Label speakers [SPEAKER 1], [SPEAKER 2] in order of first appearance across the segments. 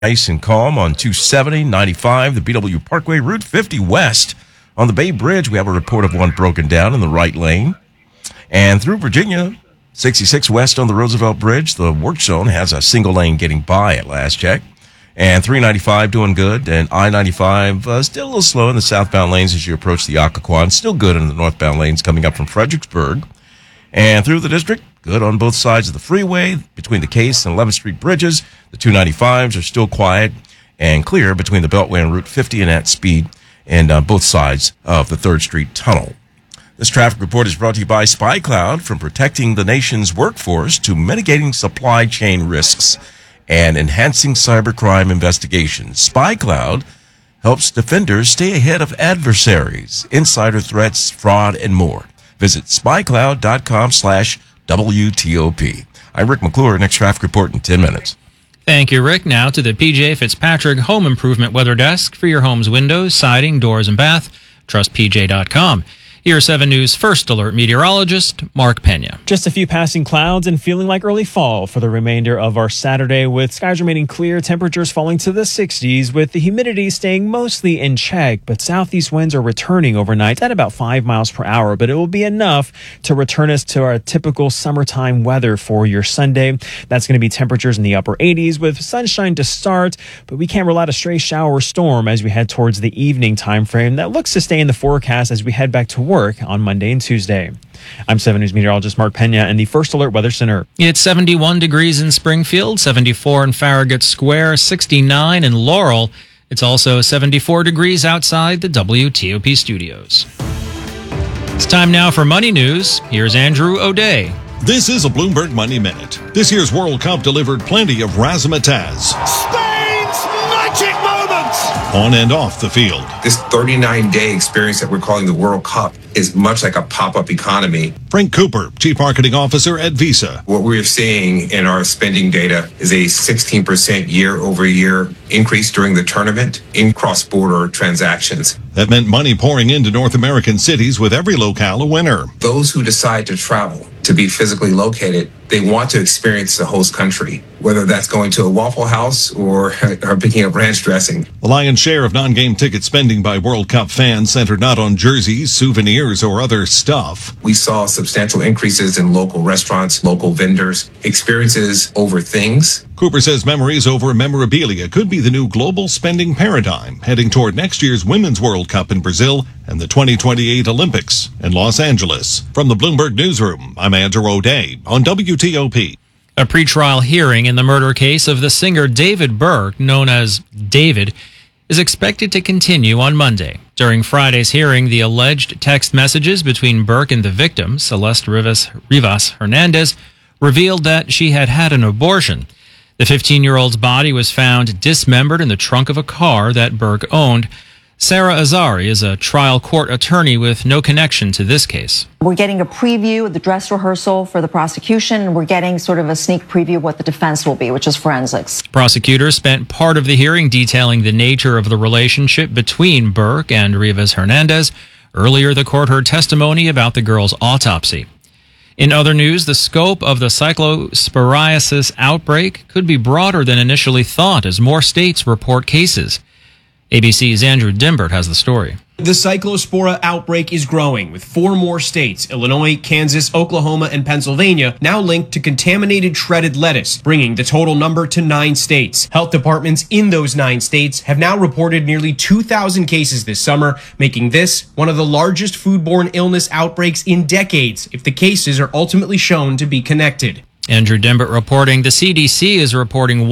[SPEAKER 1] Nice and calm on 270, 95, the BW Parkway, Route 50 West. On the Bay Bridge, we have a report of one broken down in the right lane. And through Virginia, 66 West on the Roosevelt Bridge, the work zone has a single lane getting by at last check. And 395 doing good, and I-95 still a little slow in the southbound lanes as you approach the Occoquan. Still good in the northbound lanes coming up from Fredericksburg. And through the district, good on both sides of the freeway, between the Case and 11th Street bridges. The 295s are still quiet and clear between the Beltway and Route 50 and at speed, and on both sides of the 3rd Street Tunnel. This traffic report is brought to you by SpyCloud, from protecting the nation's workforce to mitigating supply chain risks and enhancing cybercrime investigations. SpyCloud helps defenders stay ahead of adversaries, insider threats, fraud, and more. Visit spycloud.com/WTOP. I'm Rick McClure. Next traffic report in 10 minutes.
[SPEAKER 2] Thank you, Rick. Now to the PJ Fitzpatrick Home Improvement Weather Desk for your home's windows, siding, doors, and bath. TrustPJ.com. Here's 7 News First Alert meteorologist Mark Pena.
[SPEAKER 3] Just a few passing clouds and feeling like early fall for the remainder of our Saturday, with skies remaining clear, temperatures falling to the 60s, with the humidity staying mostly in check. But southeast winds are returning overnight at about 5 miles per hour, but it will be enough to return us to our typical summertime weather for your Sunday. That's going to be temperatures in the upper 80s with sunshine to start, but we can't rule out a stray shower or storm as we head towards the evening time frame. That looks to stay in the forecast as we head back to work on Monday and Tuesday. I'm 7 News meteorologist Mark Pena in the First Alert Weather Center.
[SPEAKER 2] It's 71 degrees in Springfield, 74 in Farragut Square, 69 in Laurel. It's also 74 degrees outside the WTOP studios. It's time now for Money News. Here's Andrew O'Day.
[SPEAKER 4] This is a Bloomberg Money Minute. This year's World Cup delivered plenty of razzmatazz.
[SPEAKER 5] Spain's magic moment!
[SPEAKER 4] On and off the field.
[SPEAKER 6] This 39-day experience that we're calling the World Cup is much like a pop-up economy.
[SPEAKER 4] Frank Cooper, Chief Marketing Officer at Visa.
[SPEAKER 6] What we're seeing in our spending data is a 16% year-over-year increase during the tournament in cross-border transactions.
[SPEAKER 4] That meant money pouring into North American cities, with every locale a winner.
[SPEAKER 6] Those who decide to travel, to be physically located, they want to experience the host country, whether that's going to a Waffle House or picking up ranch dressing.
[SPEAKER 4] The lion's share of non-game ticket spending by World Cup fans centered not on jerseys, souvenirs, or other stuff.
[SPEAKER 6] We saw substantial increases in local restaurants, local vendors, experiences over things.
[SPEAKER 4] Cooper says memories over memorabilia could be the new global spending paradigm, heading toward next year's Women's World Cup in Brazil and the 2028 Olympics in Los Angeles. From the Bloomberg Newsroom, I'm Andrew O'Day on WTOP.
[SPEAKER 2] A pretrial hearing in the murder case of the singer David Burke, known as David, is expected to continue on Monday. During Friday's hearing, the alleged text messages between Burke and the victim, Celeste Rivas Hernandez, revealed that she had had an abortion. The 15-year-old's body was found dismembered in the trunk of a car that Burke owned. Sarah Azari is a trial court attorney with no connection to this case.
[SPEAKER 7] We're getting a preview of the dress rehearsal for the prosecution, and we're getting sort of a sneak preview of what the defense will be, which is forensics.
[SPEAKER 2] Prosecutors spent part of the hearing detailing the nature of the relationship between Burke and Rivas Hernandez. Earlier, the court heard testimony about the girl's autopsy. In other news, the scope of the cyclosporiasis outbreak could be broader than initially thought as more states report cases. ABC's Andrew Dimbert has the story.
[SPEAKER 8] The cyclospora outbreak is growing, with 4 more states, Illinois, Kansas, Oklahoma, and Pennsylvania, now linked to contaminated shredded lettuce, bringing the total number to 9 states. Health departments in those 9 states have now reported nearly 2,000 cases this summer, making this one of the largest foodborne illness outbreaks in decades, if the cases are ultimately shown to be connected.
[SPEAKER 2] Andrew Dimbert reporting the CDC is reporting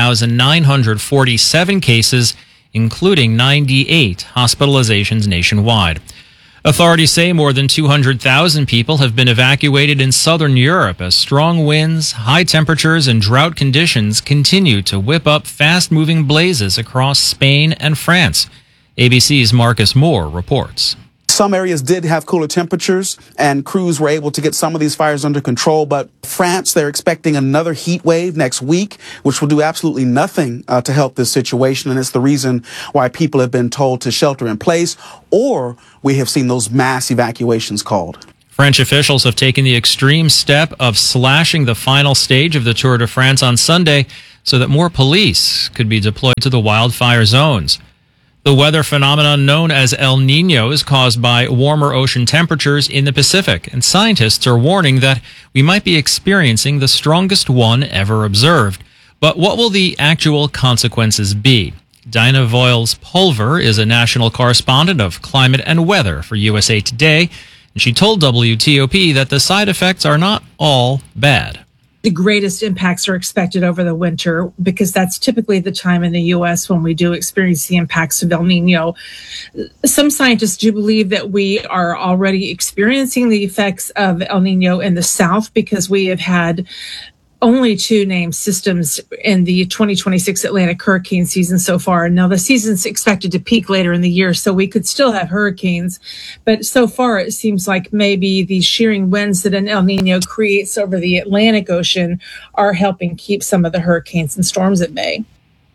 [SPEAKER 2] 1,947 cases, including 98 hospitalizations nationwide. Authorities say more than 200,000 people have been evacuated in southern Europe as strong winds, high temperatures, and drought conditions continue to whip up fast-moving blazes across Spain and France. ABC's Marcus Moore reports.
[SPEAKER 9] Some areas did have cooler temperatures, and crews were able to get some of these fires under control. But France, they're expecting another heat wave next week, which will do absolutely nothing to help this situation. And it's the reason why people have been told to shelter in place, or we have seen those mass evacuations called.
[SPEAKER 2] French officials have taken the extreme step of slashing the final stage of the Tour de France on Sunday so that more police could be deployed to the wildfire zones. The weather phenomenon known as El Niño is caused by warmer ocean temperatures in the Pacific, and scientists are warning that we might be experiencing the strongest one ever observed. But what will the actual consequences be? Dinah Voiles-Pulver is a national correspondent of climate and weather for USA Today, and she told WTOP that the side effects are not all bad.
[SPEAKER 10] The greatest impacts are expected over the winter because that's typically the time in the U.S. when we do experience the impacts of El Nino. Some scientists do believe that we are already experiencing the effects of El Nino in the South because we have had only 2 named systems in the 2026 Atlantic hurricane season so far. Now, the season's expected to peak later in the year, so we could still have hurricanes. But so far, it seems like maybe the shearing winds that an El Nino creates over the Atlantic Ocean are helping keep some of the hurricanes and storms at bay.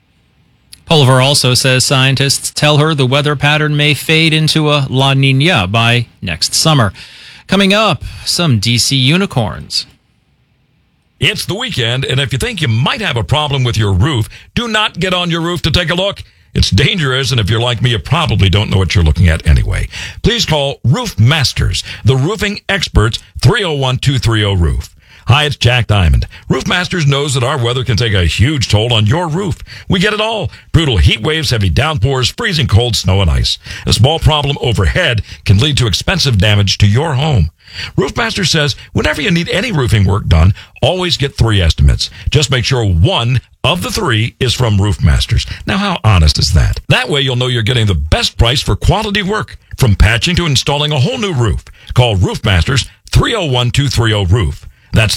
[SPEAKER 2] Pulver also says scientists tell her the weather pattern may fade into a La Niña by next summer. Coming up, some DC unicorns.
[SPEAKER 11] It's the weekend, and if you think you might have a problem with your roof, do not get on your roof to take a look. It's dangerous, and if you're like me, you probably don't know what you're looking at anyway. Please call Roof Masters, the roofing experts, 301-230-ROOF. Hi, it's Jack Diamond. Roof Masters knows that our weather can take a huge toll on your roof. We get it all. Brutal heat waves, heavy downpours, freezing cold snow and ice. A small problem overhead can lead to expensive damage to your home. Roof Masters says whenever you need any roofing work done, always get 3 estimates. Just make sure 1 of the 3 is from Roof Masters. Now, how honest is that? That way you'll know you're getting the best price for quality work. From patching to installing a whole new roof. Call Roof Masters, 301-230-ROOF. That's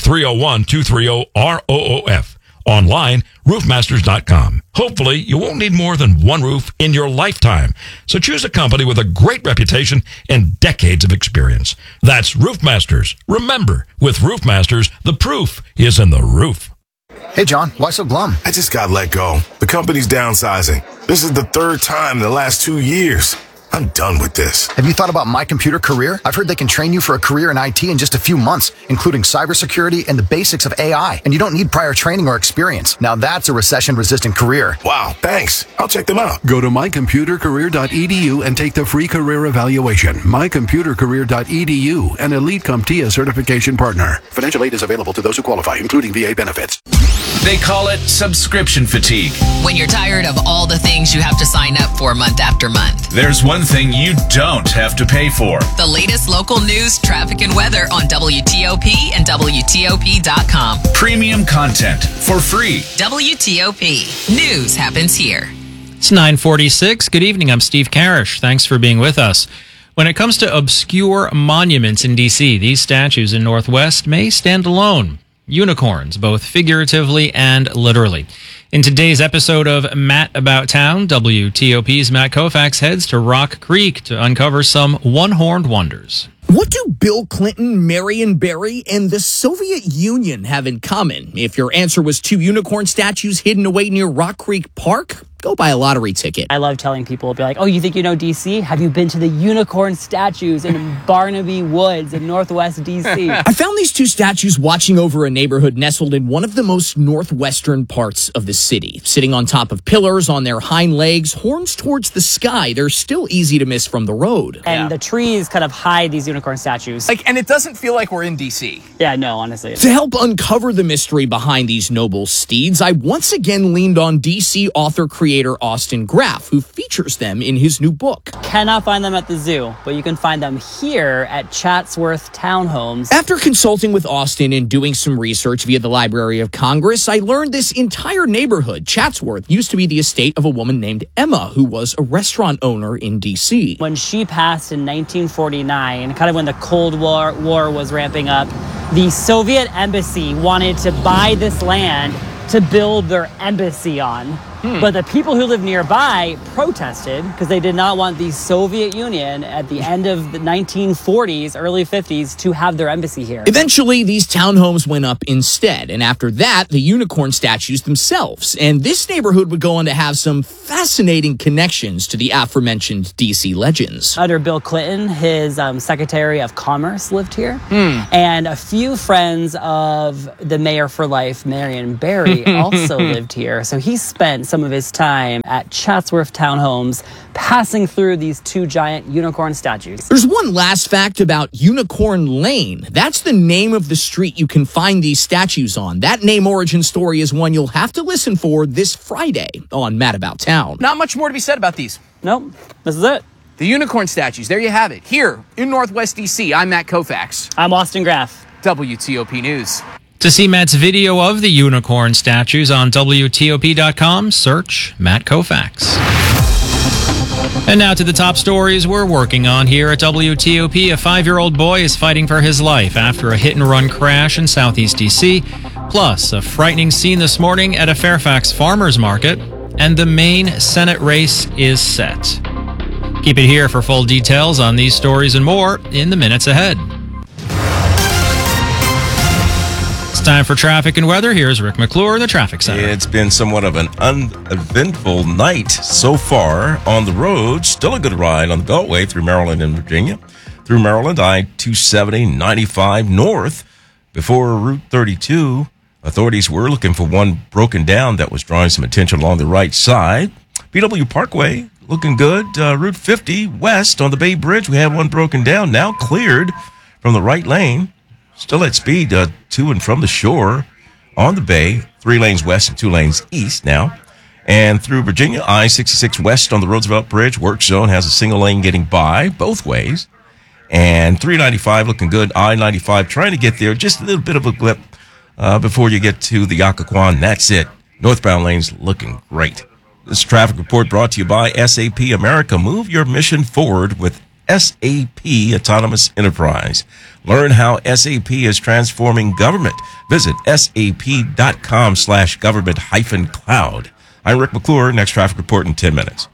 [SPEAKER 11] 301-230-ROOF. Online, roofmasters.com. Hopefully, you won't need more than 1 roof in your lifetime. So choose a company with a great reputation and decades of experience. That's Roof Masters. Remember, with Roof Masters, the proof is in the roof.
[SPEAKER 12] Hey, John, why so glum?
[SPEAKER 13] I just got let go. The company's downsizing. This is the 3rd time in the last 2 years. I'm done with this.
[SPEAKER 12] Have you thought about My Computer Career? I've heard they can train you for a career in IT in just a few months, including cybersecurity and the basics of AI. And you don't need prior training or experience. Now that's a recession-resistant career.
[SPEAKER 13] Wow, thanks. I'll check them out.
[SPEAKER 14] Go to mycomputercareer.edu and take the free career evaluation. mycomputercareer.edu, an Elite CompTIA certification partner. Financial aid is available to those who qualify, including VA benefits.
[SPEAKER 15] They call it subscription fatigue.
[SPEAKER 16] When you're tired of all the things you have to sign up for month after month.
[SPEAKER 15] There's one thing you don't have to pay for.
[SPEAKER 16] The latest local news, traffic, and weather on WTOP and WTOP.com.
[SPEAKER 15] Premium content for free.
[SPEAKER 16] WTOP. News happens here.
[SPEAKER 2] It's 9:46. Good evening. I'm Steve Karish. Thanks for being with us. When it comes to obscure monuments in D.C., these statues in Northwest may stand alone. Unicorns, both figuratively and literally. In today's episode of Matt About Town, WTOP's Matt Koufax heads to Rock Creek to uncover some one-horned wonders.
[SPEAKER 17] What do Bill Clinton, Marion Barry, and the Soviet Union have in common? If your answer was 2 unicorn statues hidden away near Rock Creek Park, go buy a lottery ticket.
[SPEAKER 18] I love telling people, be like, oh, you think you know D.C.? Have you been to the unicorn statues in Barnaby Woods in Northwest D.C.?
[SPEAKER 17] I found these 2 statues watching over a neighborhood nestled in one of the most northwestern parts of the city. Sitting on top of pillars on their hind legs, horns towards the sky, they're still easy to miss from the road.
[SPEAKER 18] And the trees kind of hide these unicorn statues.
[SPEAKER 19] And it doesn't feel like we're in D.C.
[SPEAKER 18] Yeah, no, honestly.
[SPEAKER 17] To help uncover the mystery behind these noble steeds, I once again leaned on D.C. author-creator Austin Graff, who features them in his new book.
[SPEAKER 18] Cannot find them at the zoo, but you can find them here at Chatsworth Townhomes.
[SPEAKER 17] After consulting with Austin and doing some research via the Library of Congress, I learned this entire neighborhood, Chatsworth, used to be the estate of a woman named Emma, who was a restaurant owner in D.C.
[SPEAKER 18] When she passed in 1949, kind of when the Cold War was ramping up, the Soviet embassy wanted to buy this land to build their embassy on. But the people who live nearby protested because they did not want the Soviet Union at the end of the 1940s, early 50s to have their embassy here.
[SPEAKER 17] Eventually, these townhomes went up instead, and after that, the unicorn statues themselves. And this neighborhood would go on to have some fascinating connections to the aforementioned D.C. legends.
[SPEAKER 18] Under Bill Clinton, his Secretary of Commerce lived here, and a few friends of the mayor for life, Marion Barry, also lived here. So he spent some of his time at Chatsworth Townhomes, passing through these two giant unicorn statues.
[SPEAKER 17] There's one last fact about Unicorn Lane. That's the name of the street you can find these statues on. That name origin story is one you'll have to listen for this Friday on Mad About Town.
[SPEAKER 19] Not much more to be said about these.
[SPEAKER 18] Nope, this is it.
[SPEAKER 19] The unicorn statues, there you have it. Here in Northwest DC, I'm Matt Koufax.
[SPEAKER 18] I'm Austin Graff.
[SPEAKER 19] WTOP News.
[SPEAKER 2] To see Matt's video of the unicorn statues on WTOP.com, search Matt Koufax. And now to the top stories we're working on here at WTOP. A 5-year-old boy is fighting for his life after a hit-and-run crash in Southeast D.C. Plus, a frightening scene this morning at a Fairfax farmers market. And the Maine Senate race is set. Keep it here for full details on these stories and more in the minutes ahead. It's time for traffic and weather. Here's Rick McClure in the Traffic Center.
[SPEAKER 1] It's been somewhat of an uneventful night so far on the road. Still a good ride on the Beltway through Maryland and Virginia. Through Maryland, I-270, 95 north. Before Route 32, authorities were looking for one broken down that was drawing some attention along the right side. BW Parkway, looking good. Route 50 west on the Bay Bridge, we have one broken down, now cleared from the right lane. Still at speed to and from the shore on the bay, 3 lanes west and 2 lanes east now. And through Virginia, I-66 west on the Roosevelt Bridge, work zone has a single lane getting by both ways. And 395 looking good. I-95 trying to get there, just a little bit of a blip before you get to the Occoquan. That's it. Northbound lanes looking great. This traffic report brought to you by SAP America. Move your mission forward with SAP Autonomous Enterprise. Learn how SAP is transforming government. Visit sap.com/government-cloud. I'm Rick McClure. Next traffic report in 10 minutes.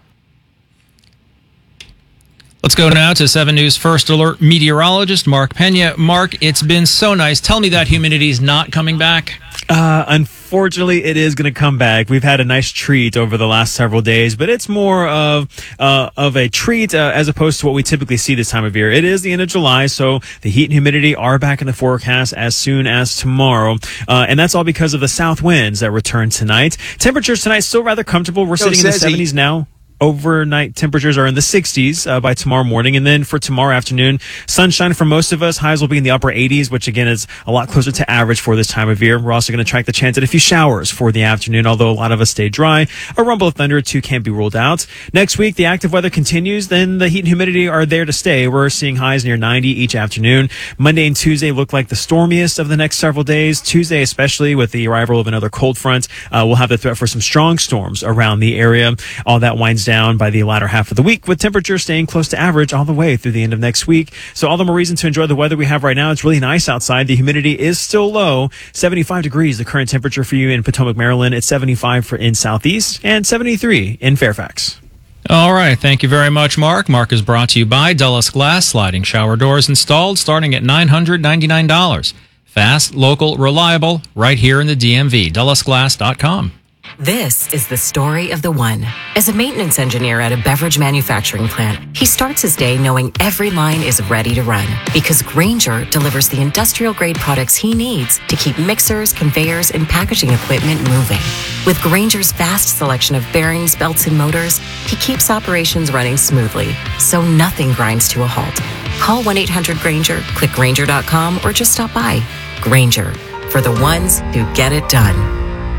[SPEAKER 2] Let's go now to 7 News First Alert meteorologist Mark Pena. Mark, it's been so nice. Tell me that humidity's not coming back.
[SPEAKER 3] Unfortunately, it is going to come back. We've had a nice treat over the last several days, but it's more of a treat as opposed to what we typically see this time of year. It is the end of July, so the heat and humidity are back in the forecast as soon as tomorrow, and that's all because of the south winds that return tonight. Temperatures tonight still rather comfortable. We're sitting in the 70s now. Overnight temperatures are in the 60s by tomorrow morning. And then for tomorrow afternoon, sunshine for most of us. Highs will be in the upper 80s, which again is a lot closer to average for this time of year. We're also going to track the chance at a few showers for the afternoon, although a lot of us stay dry. A rumble of thunder, too, can't be ruled out. Next week, the active weather continues. Then the heat and humidity are there to stay. We're seeing highs near 90 each afternoon. Monday and Tuesday look like the stormiest of the next several days. Tuesday, especially with the arrival of another cold front, we'll have the threat for some strong storms around the area. All that winds down by the latter half of the week, with temperatures staying close to average all the way through the end of next week. So all the more reason to enjoy the weather we have right now. It's really nice outside. The humidity is still low. 75 degrees, the current temperature for you in Potomac, Maryland. It's 75 in Southeast and 73 in Fairfax.
[SPEAKER 2] All right. Thank you very much, Mark. Mark is brought to you by Dulles Glass. Sliding shower doors installed starting at $999. Fast, local, reliable, right here in the DMV. DullesGlass.com.
[SPEAKER 20] This is the story of the one. As a maintenance engineer at a beverage manufacturing plant, he starts his day knowing every line is ready to run because Grainger delivers the industrial-grade products he needs to keep mixers, conveyors, and packaging equipment moving. With Grainger's vast selection of bearings, belts, and motors, he keeps operations running smoothly, so nothing grinds to a halt. Call 1-800-GRAINGER, click Grainger.com, or just stop by. Grainger, for the ones who get it done.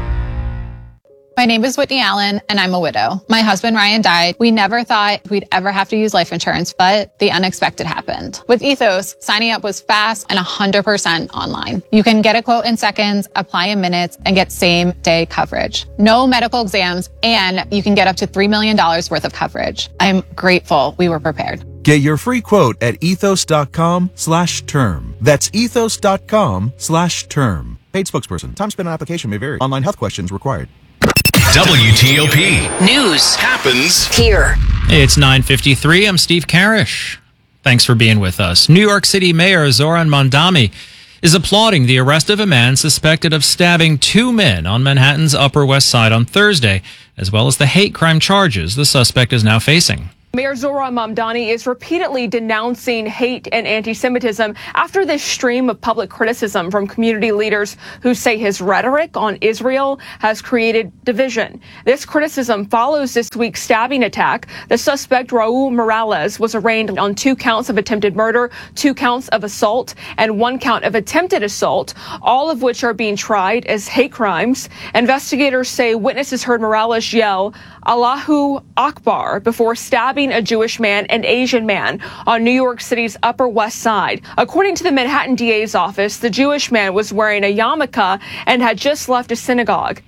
[SPEAKER 21] My name is Whitney Allen, and I'm a widow. My husband, Ryan, died. We never thought we'd ever have to use life insurance, but the unexpected happened. With Ethos, signing up was fast and 100% online. You can get a quote in seconds, apply in minutes, and get same-day coverage. No medical exams, and you can get up to $3 million worth of coverage. I'm grateful we were prepared.
[SPEAKER 22] Get your free quote at ethos.com/term. That's ethos.com/term. Paid spokesperson. Time spent on application may vary. Online health questions required.
[SPEAKER 15] WTOP.
[SPEAKER 16] News
[SPEAKER 15] Happens
[SPEAKER 16] here.
[SPEAKER 2] Hey, it's 9:53. I'm Steve Karish. Thanks for being with us. New York City Mayor Zoran Mondani is applauding the arrest of a man suspected of stabbing two men on Manhattan's Upper West Side on Thursday, as well as the hate crime charges the suspect is now facing.
[SPEAKER 5] Mayor Zoran Mamdani is repeatedly denouncing hate and anti-Semitism after this stream of public criticism from community leaders who say his rhetoric on Israel has created division. This criticism follows this week's stabbing attack. The suspect, Raul Morales, was arraigned on 2 counts of attempted murder, 2 counts of assault, and 1 count of attempted assault, all of which are being tried as hate crimes. Investigators say witnesses heard Morales yell, "Allahu Akbar," before stabbing a Jewish man and Asian man on New York City's Upper West Side. According to the Manhattan DA's office, the Jewish man was wearing a yarmulke and had just left a synagogue.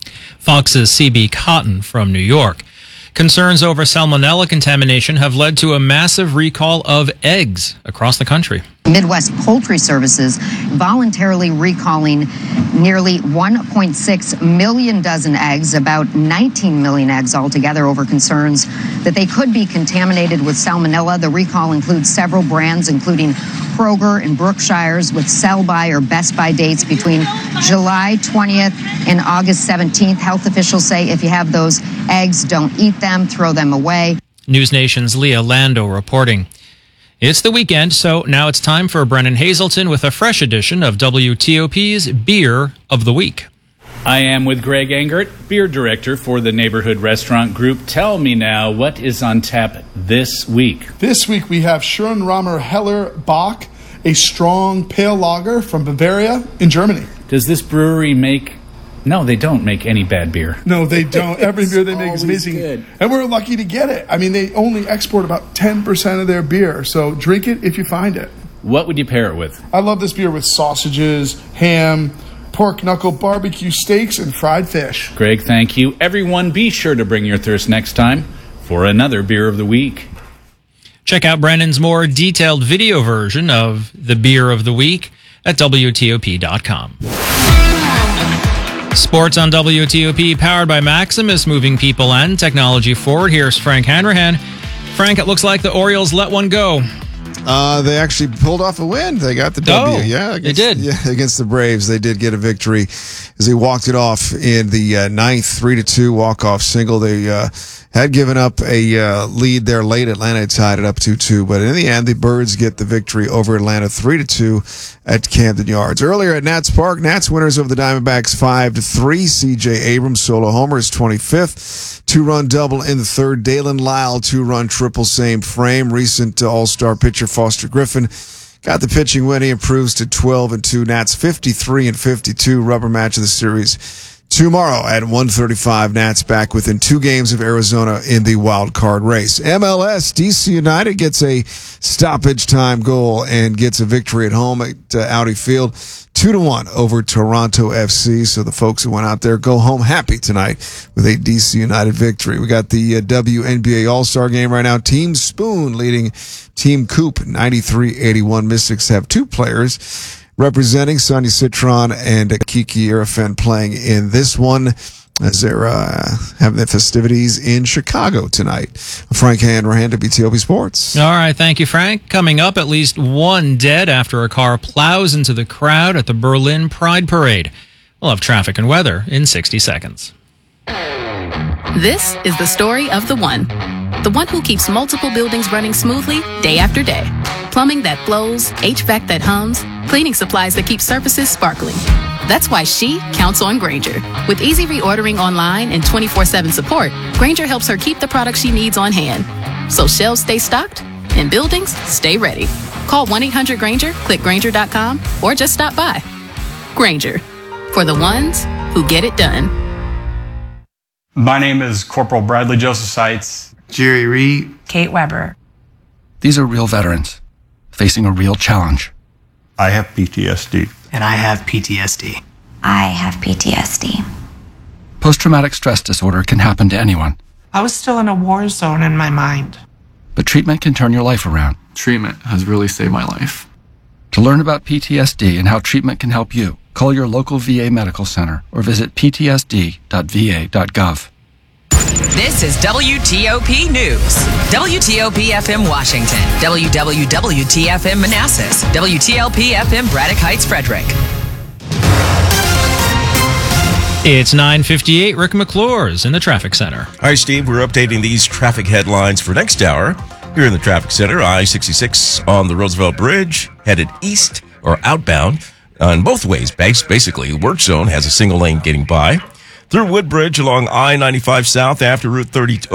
[SPEAKER 2] Fox's CB Cotton from New York. Concerns over salmonella contamination have led to a massive recall of eggs across the country.
[SPEAKER 22] Midwest Poultry Services voluntarily recalling nearly 1.6 million dozen eggs, about 19 million eggs altogether, over concerns that they could be contaminated with salmonella. The recall includes several brands, including Kroger and Brookshire's, with sell-by or best-by dates between July 20th and August 17th. Health officials say if you have those eggs, don't eat them, throw them away.
[SPEAKER 2] News Nation's Leah Lando reporting. It's the weekend, so now it's time for Brennan Hazelton with a fresh edition of WTOP's Beer of the Week.
[SPEAKER 23] I am with Greg Engert, beer director for the Neighborhood Restaurant Group. Tell me now, what is on tap this week?
[SPEAKER 24] This week we have Schönrammer Heller Bock, a strong pale lager from Bavaria in Germany.
[SPEAKER 23] Does this brewery make... No, they don't make any bad beer.
[SPEAKER 24] No, they don't. Every beer they make is amazing. Good. And we're lucky to get it. I mean, they only export about 10% of their beer, so drink it if you find it.
[SPEAKER 23] What would you pair it with?
[SPEAKER 24] I love this beer with sausages, ham, pork knuckle, barbecue steaks, and fried fish.
[SPEAKER 23] Greg, thank you. Everyone, be sure to bring your thirst next time for another Beer of the Week.
[SPEAKER 2] Check out Brennan's more detailed video version of the Beer of the Week at WTOP.com. Sports on WTOP, powered by Maximus, moving people and technology forward. Here's Frank Hanrahan. Frank, it looks like the Orioles let one go.
[SPEAKER 25] They actually pulled off a win. They got the W.
[SPEAKER 2] They did.
[SPEAKER 25] Yeah, against the Braves. They did get a victory as they walked it off in the ninth, 3-2 walk-off single. They had given up a lead there late. Atlanta had tied it up 2-2. But in the end, the Birds get the victory over Atlanta 3-2 at Camden Yards. Earlier at Nats Park, Nats winners over the Diamondbacks 5-3. C.J. Abrams solo homer is 25th. 2-run double in the third. Dalen Lyle 2-run triple, same frame. Recent All-Star pitcher Foster Griffin got the pitching win. He improves to 12-2. Nats 53-52. Rubber match of the series tomorrow at 1:35. Nats back within 2 games of Arizona in the wild card race. MLS, DC United gets a stoppage time goal and gets a victory at home at Audi Field. 2-1 over Toronto FC. So the folks who went out there go home happy tonight with a DC United victory. We got the WNBA All-Star game right now. Team Spoon leading Team Coop 93-81. Mystics have 2 players representing, Sonia Citron and Kiki Irifen, playing in this one as they're having the festivities in Chicago tonight. Frank Hanrahan, WTOP Sports.
[SPEAKER 2] All right, thank you, Frank. Coming up, at least one dead after a car plows into the crowd at the Berlin Pride Parade. We'll have traffic and weather in 60 seconds.
[SPEAKER 26] This is the story of the one who keeps multiple buildings running smoothly day after day. Plumbing that flows, HVAC that hums, cleaning supplies that keep surfaces sparkling. That's why she counts on Grainger. With easy reordering online and 24/7 support, Grainger helps her keep the products she needs on hand. So shelves stay stocked and buildings stay ready. Call 1-800-GRAINGER, click Grainger.com, or just stop by. Grainger, for the ones who get it done.
[SPEAKER 27] My name is Corporal Bradley Joseph Seitz.
[SPEAKER 28] Jerry Reed.
[SPEAKER 29] Kate Weber.
[SPEAKER 30] These are real veterans facing a real challenge.
[SPEAKER 27] I have PTSD.
[SPEAKER 29] And I have PTSD.
[SPEAKER 31] I have PTSD.
[SPEAKER 30] Post-traumatic stress disorder can happen to anyone.
[SPEAKER 29] I was still in a war zone in my mind.
[SPEAKER 30] But treatment can turn your life around.
[SPEAKER 32] Treatment has really saved my life.
[SPEAKER 30] To learn about PTSD and how treatment can help you, Call your local VA medical center or visit ptsd.va.gov.
[SPEAKER 16] This is WTOP News. WTOP FM Washington. WWWT-FM Manassas. WTLP FM Braddock Heights, Frederick.
[SPEAKER 2] It's 9:58. Rick McClure's in the traffic center.
[SPEAKER 1] Hi, Steve. We're updating these traffic headlines for next hour. Here in the traffic center, I-66 on the Roosevelt Bridge, headed east or outbound on both ways. Basically, the work zone has a single lane getting by. Through Woodbridge along I-95 south after Route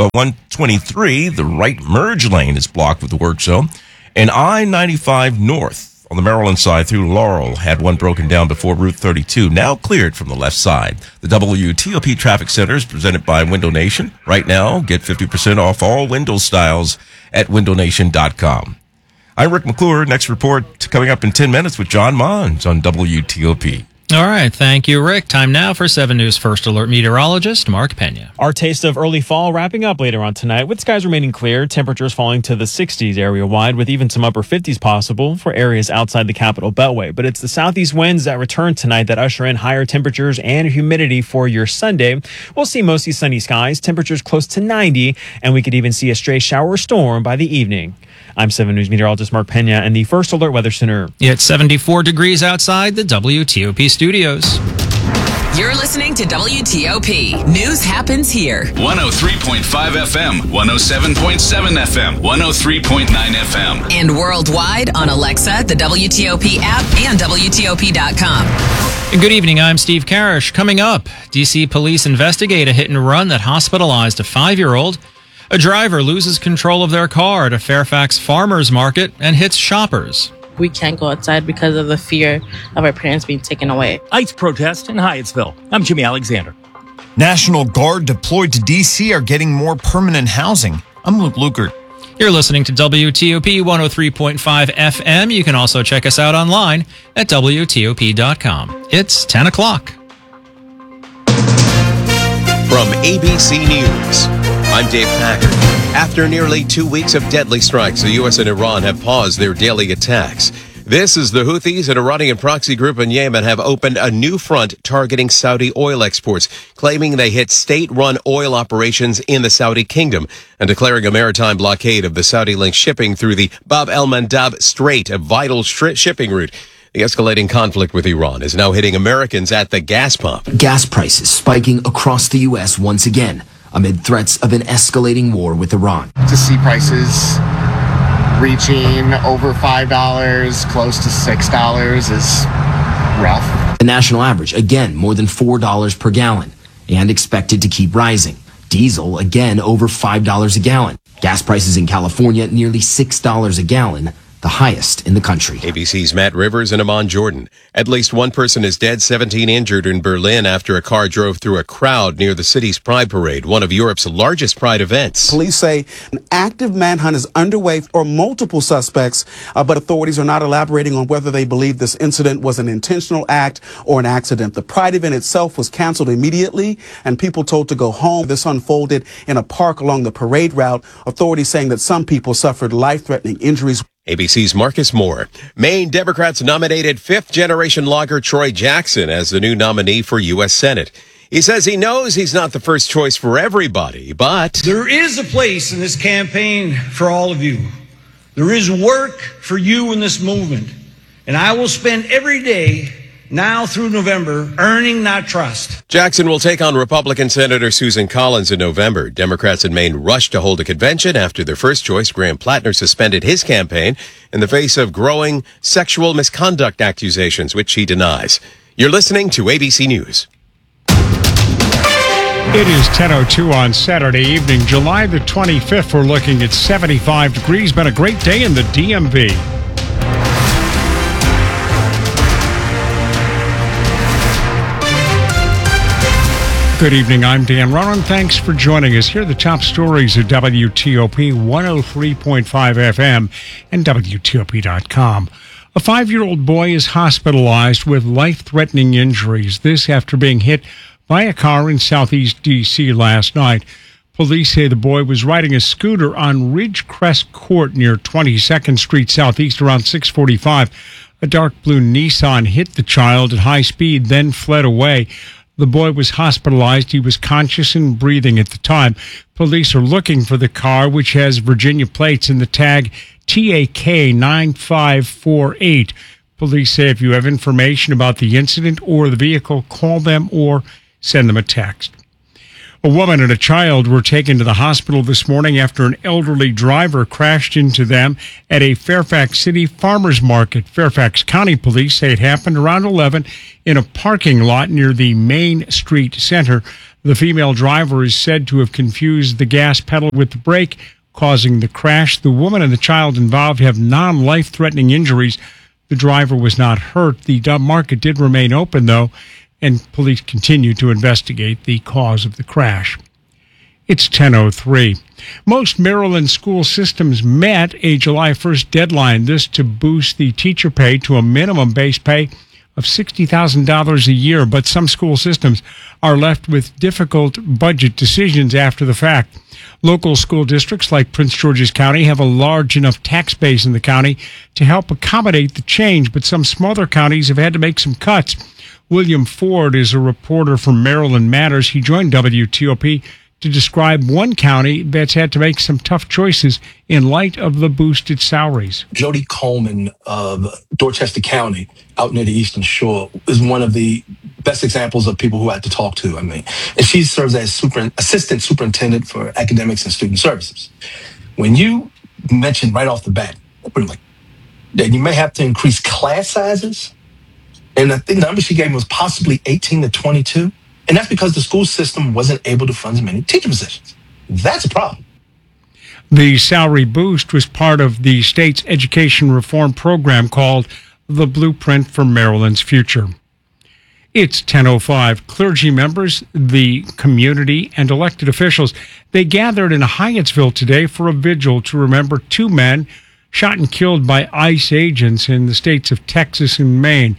[SPEAKER 1] 123, the right merge lane is blocked with the work zone. And I-95 north on the Maryland side through Laurel had one broken down before Route 32, now cleared from the left side. The WTOP Traffic Center is presented by Window Nation. Right now, get 50% off all window styles at windownation.com. I'm Rick McClure. Next report coming up in 10 minutes with John Mons on WTOP.
[SPEAKER 2] All right. Thank you, Rick. Time now for 7 News First Alert meteorologist Mark Pena.
[SPEAKER 3] Our taste of early fall wrapping up later on tonight with skies remaining clear, temperatures falling to the 60s area-wide with even some upper 50s possible for areas outside the Capital Beltway. But it's the southeast winds that return tonight that usher in higher temperatures and humidity for your Sunday. We'll see mostly sunny skies, temperatures close to 90, and we could even see a stray shower or storm by the evening. I'm 7 News meteorologist Mark Pena in the First Alert Weather Center.
[SPEAKER 2] It's 74 degrees outside the WTOP studios.
[SPEAKER 16] You're listening to WTOP. News happens here.
[SPEAKER 15] 103.5 FM, 107.7 FM, 103.9 FM.
[SPEAKER 16] And worldwide on Alexa, the WTOP app, and WTOP.com.
[SPEAKER 2] Good evening, I'm Steve Karish. Coming up, D.C. police investigate a hit and run that hospitalized a 5-year-old. A driver loses control of their car at a Fairfax farmers market and hits shoppers.
[SPEAKER 4] We can't go outside because of the fear of our parents being taken away.
[SPEAKER 6] ICE protest in Hyattsville. I'm Jimmy Alexander.
[SPEAKER 7] National Guard deployed to D.C. are getting more permanent housing. I'm Luke Lukert.
[SPEAKER 2] You're listening to WTOP 103.5 FM. You can also check us out online at WTOP.com. It's 10 o'clock.
[SPEAKER 8] From ABC News, I'm Dave Packard. After nearly 2 weeks of deadly strikes, the U.S. and Iran have paused their daily attacks. This is the Houthis, an Iranian proxy group in Yemen, have opened a new front targeting Saudi oil exports, claiming they hit state-run oil operations in the Saudi kingdom and declaring a maritime blockade of the Saudi-linked shipping through the Bab el-Mandab Strait, a vital shipping route. The escalating conflict with Iran is now hitting Americans at the gas pump.
[SPEAKER 9] Gas prices spiking across the U.S. once again, amid threats of an escalating war with Iran.
[SPEAKER 10] To see prices reaching over $5, close to $6 is rough.
[SPEAKER 9] The national average, again, more than $4 per gallon and expected to keep rising. Diesel, again, over $5 a gallon. Gas prices in California, nearly $6 a gallon, the highest in the country.
[SPEAKER 8] ABC's Matt Rivers and Amon Jordan. At least one person is dead, 17 injured in Berlin after a car drove through a crowd near the city's Pride Parade, one of Europe's largest Pride events.
[SPEAKER 11] Police say an active manhunt is underway for multiple suspects, but authorities are not elaborating on whether they believe this incident was an intentional act or an accident. The Pride event itself was canceled immediately and people told to go home. This unfolded in a park along the parade route. Authorities saying that some people suffered life-threatening injuries.
[SPEAKER 8] ABC's Marcus Moore. Maine Democrats nominated fifth-generation logger Troy Jackson as the new nominee for U.S. Senate. He says he knows he's not the first choice for everybody, but
[SPEAKER 12] there is a place in this campaign for all of you. There is work for you in this movement. And I will spend every day now through November earning that trust.
[SPEAKER 8] Jackson will take on Republican Senator Susan Collins in November. Democrats in Maine rushed to hold a convention after their first choice, Graham Plattner, suspended his campaign in the face of growing sexual misconduct accusations, which he denies. You're listening to ABC News.
[SPEAKER 13] It is 10:02 on Saturday evening, July the 25th. We're looking at 75 degrees. Been a great day in the DMV. Good evening, I'm Dan Ronan. Thanks for joining us. Here are the top stories at WTOP 103.5 FM and WTOP.com. A 5-year-old boy is hospitalized with life-threatening injuries. This after being hit by a car in southeast D.C. last night. Police say the boy was riding a scooter on Ridgecrest Court near 22nd Street Southeast around 6:45. A dark blue Nissan hit the child at high speed, then fled away. The boy was hospitalized. He was conscious and breathing at the time. Police are looking for the car, which has Virginia plates and the tag TAK 9548. Police say if you have information about the incident or the vehicle, call them or send them a text. A woman and a child were taken to the hospital this morning after an elderly driver crashed into them at a Fairfax City farmers market. Fairfax County Police say it happened around 11 in a parking lot near the Main Street Center. The female driver is said to have confused the gas pedal with the brake, causing the crash. The woman and the child involved have non-life-threatening injuries. The driver was not hurt. The market did remain open, though, and police continue to investigate the cause of the crash. It's 10:03. Most Maryland school systems met a July 1st deadline, this to boost the teacher pay to a minimum base pay of $60,000 a year, but some school systems are left with difficult budget decisions after the fact. Local school districts like Prince George's County have a large enough tax base in the county to help accommodate the change, but some smaller counties have had to make some cuts. William Ford is a reporter from Maryland Matters. He joined WTOP to describe one county that's had to make some tough choices in light of the boosted salaries.
[SPEAKER 5] Jody Coleman of Dorchester County, out near the Eastern Shore, is one of the best examples of people who I had to talk to. And she serves as assistant superintendent for academics and student services. When you mentioned right off the bat, that you may have to increase class sizes, and I think the number she gave me was possibly 18 to 22. And that's because the school system wasn't able to fund as many teacher positions. That's a problem.
[SPEAKER 13] The salary boost was part of the state's education reform program called the Blueprint for Maryland's Future. It's 10:05. Clergy members, the community, and elected officials, they gathered in Hyattsville today for a vigil to remember two men shot and killed by ICE agents in the states of Texas and Maine.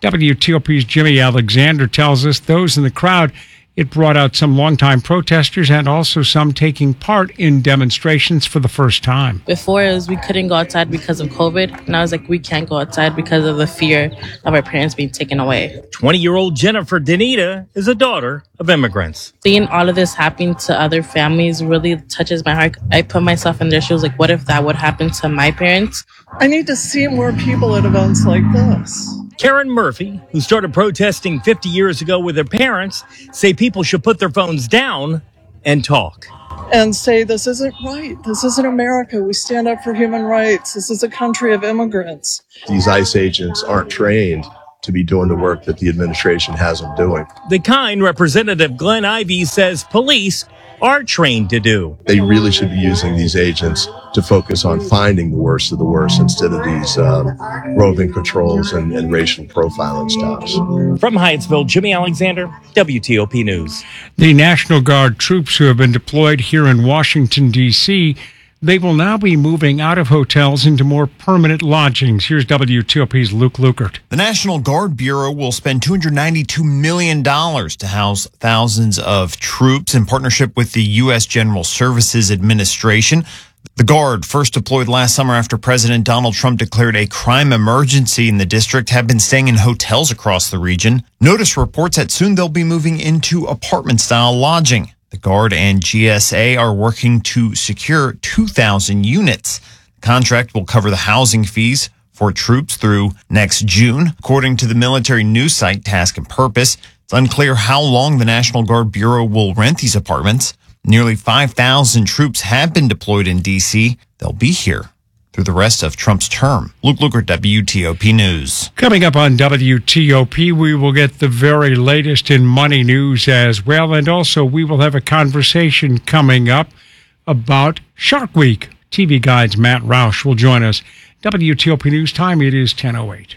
[SPEAKER 13] WTOP's Jimmy Alexander tells us those in the crowd, it brought out some longtime protesters and also some taking part in demonstrations for the first time.
[SPEAKER 4] Before it was we couldn't go outside because of COVID. Now it's like we can't go outside because of the fear of our parents being taken away.
[SPEAKER 6] 20-year-old Jennifer Danita is a daughter of immigrants.
[SPEAKER 4] Seeing all of this happening to other families really touches my heart. I put myself in their shoes, like what if that would happen to my parents?
[SPEAKER 14] I need to see more people at events like this.
[SPEAKER 6] Karen Murphy, who started protesting 50 years ago with her parents, say people should put their phones down and talk.
[SPEAKER 14] And say, this isn't right. This isn't America. We stand up for human rights. This is a country of immigrants.
[SPEAKER 17] These ICE agents aren't trained to be doing the work that the administration has them doing.
[SPEAKER 6] The kind Representative Glenn Ivey says police are trained to do.
[SPEAKER 17] They really should be using these agents to focus on finding the worst of the worst instead of these roving patrols and racial profiling stops.
[SPEAKER 6] From Hyattsville, Jimmy Alexander, WTOP News.
[SPEAKER 13] The National Guard troops who have been deployed here in Washington, D.C., they will now be moving out of hotels into more permanent lodgings. Here's WTOP's Luke Lukert.
[SPEAKER 7] The National Guard Bureau will spend $292 million to house thousands of troops in partnership with the U.S. General Services Administration. The Guard, first deployed last summer after President Donald Trump declared a crime emergency in the district, have been staying in hotels across the region. Notice reports that soon they'll be moving into apartment-style lodging. The Guard and GSA are working to secure 2,000 units. The contract will cover the housing fees for troops through next June. According to the military news site Task and Purpose, it's unclear how long the National Guard Bureau will rent these apartments. Nearly 5,000 troops have been deployed in D.C. They'll be here through the rest of Trump's term. Luke Lukert, WTOP News.
[SPEAKER 13] Coming up on WTOP, we will get the very latest in money news as well, and also we will have a conversation coming up about Shark Week. TV Guide's Matt Roush will join us. WTOP News time, it is 10:08.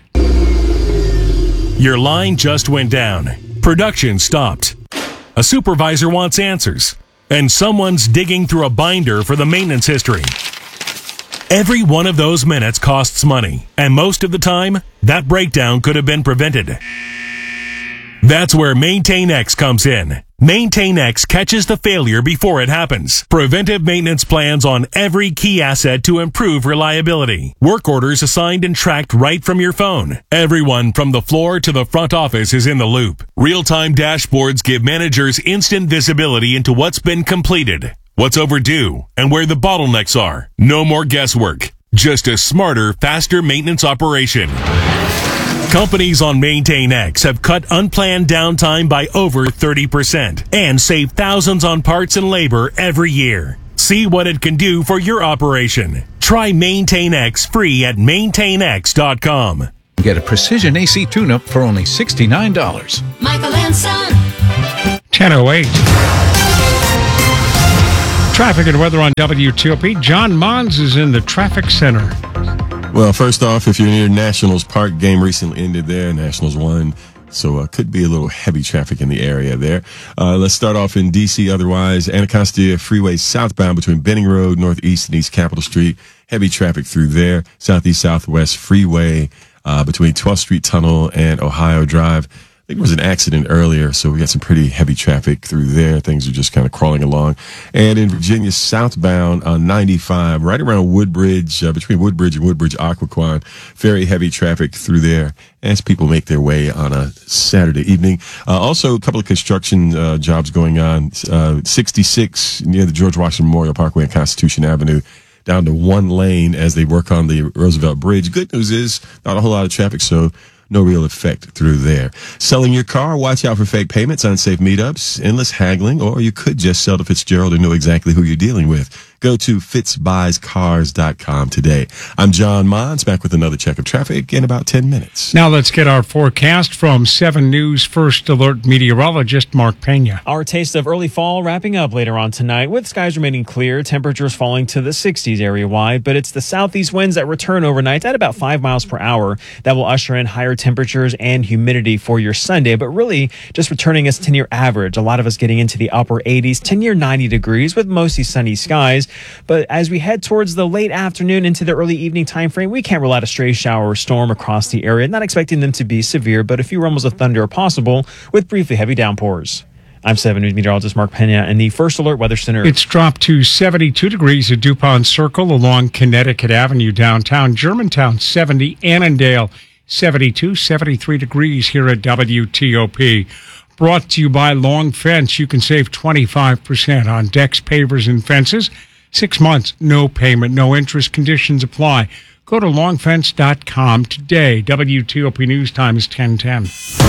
[SPEAKER 18] Your line just went down. Production stopped. A supervisor wants answers, and someone's digging through a binder for the maintenance history. Every one of those minutes costs money, and most of the time, that breakdown could have been prevented. That's where MaintainX comes in. Maintain X catches the failure before it happens. Preventive maintenance plans on every key asset to improve reliability. Work orders assigned and tracked right from your phone. Everyone from the floor to the front office is in the loop. Real-time dashboards give managers instant visibility into what's been completed, what's overdue, and where the bottlenecks are. No more guesswork. Just a smarter, faster maintenance operation. Companies on Maintain X have cut unplanned downtime by over 30% and save thousands on parts and labor every year. See what it can do for your operation. Try Maintain X free at maintainx.com.
[SPEAKER 19] Get a precision AC tune-up for only $69.
[SPEAKER 20] Michael and Son.
[SPEAKER 13] 10:08. Traffic and weather on WTOP. John Mons is in the traffic center.
[SPEAKER 21] Well, first off, if you're near Nationals Park, game recently ended there. Nationals won, so could be a little heavy traffic in the area there. Let's start off in D.C. Otherwise, Anacostia Freeway southbound between Benning Road, Northeast and East Capitol Street. Heavy traffic through there. Southeast-Southwest Freeway between 12th Street Tunnel and Ohio Drive. I think there was an accident earlier, so we got some pretty heavy traffic through there. Things are just kind of crawling along. And in Virginia, southbound on 95, right around Woodbridge, between Woodbridge and Woodbridge Occoquan, very heavy traffic through there as people make their way on a Saturday evening. Also, a couple of construction jobs going on. 66 near the George Washington Memorial Parkway and Constitution Avenue, down to one lane as they work on the Roosevelt Bridge. Good news is not a whole lot of traffic, so no real effect through there. Selling your car? Watch out for fake payments, unsafe meetups, endless haggling, or you could just sell to Fitzgerald and know exactly who you're dealing with. Go to fitzbuyscars.com today. I'm John Mons, back with another check of traffic in about 10 minutes.
[SPEAKER 13] Now let's get our forecast from 7 News First Alert meteorologist Mark Pena.
[SPEAKER 3] Our taste of early fall wrapping up later on tonight with skies remaining clear, temperatures falling to the 60s area-wide, but it's the southeast winds that return overnight at about 5 miles per hour that will usher in higher temperatures and humidity for your Sunday, but really just returning us to near average. A lot of us getting into the upper 80s to near 90 degrees with mostly sunny skies. But as we head towards the late afternoon into the early evening time frame, we can't rule out a stray shower or storm across the area. Not expecting them to be severe, but a few rumbles of thunder are possible with briefly heavy downpours. I'm 7 News meteorologist Mark Pena in the First Alert Weather Center.
[SPEAKER 13] It's dropped to 72 degrees at DuPont Circle along Connecticut Avenue downtown. Germantown 70, Annandale 72, 73 degrees here at WTOP. Brought to you by Long Fence. You can save 25% on decks, pavers, and fences. 6 months, no payment, no interest. Conditions apply. Go to longfence.com today. WTOP News Time is 10:10.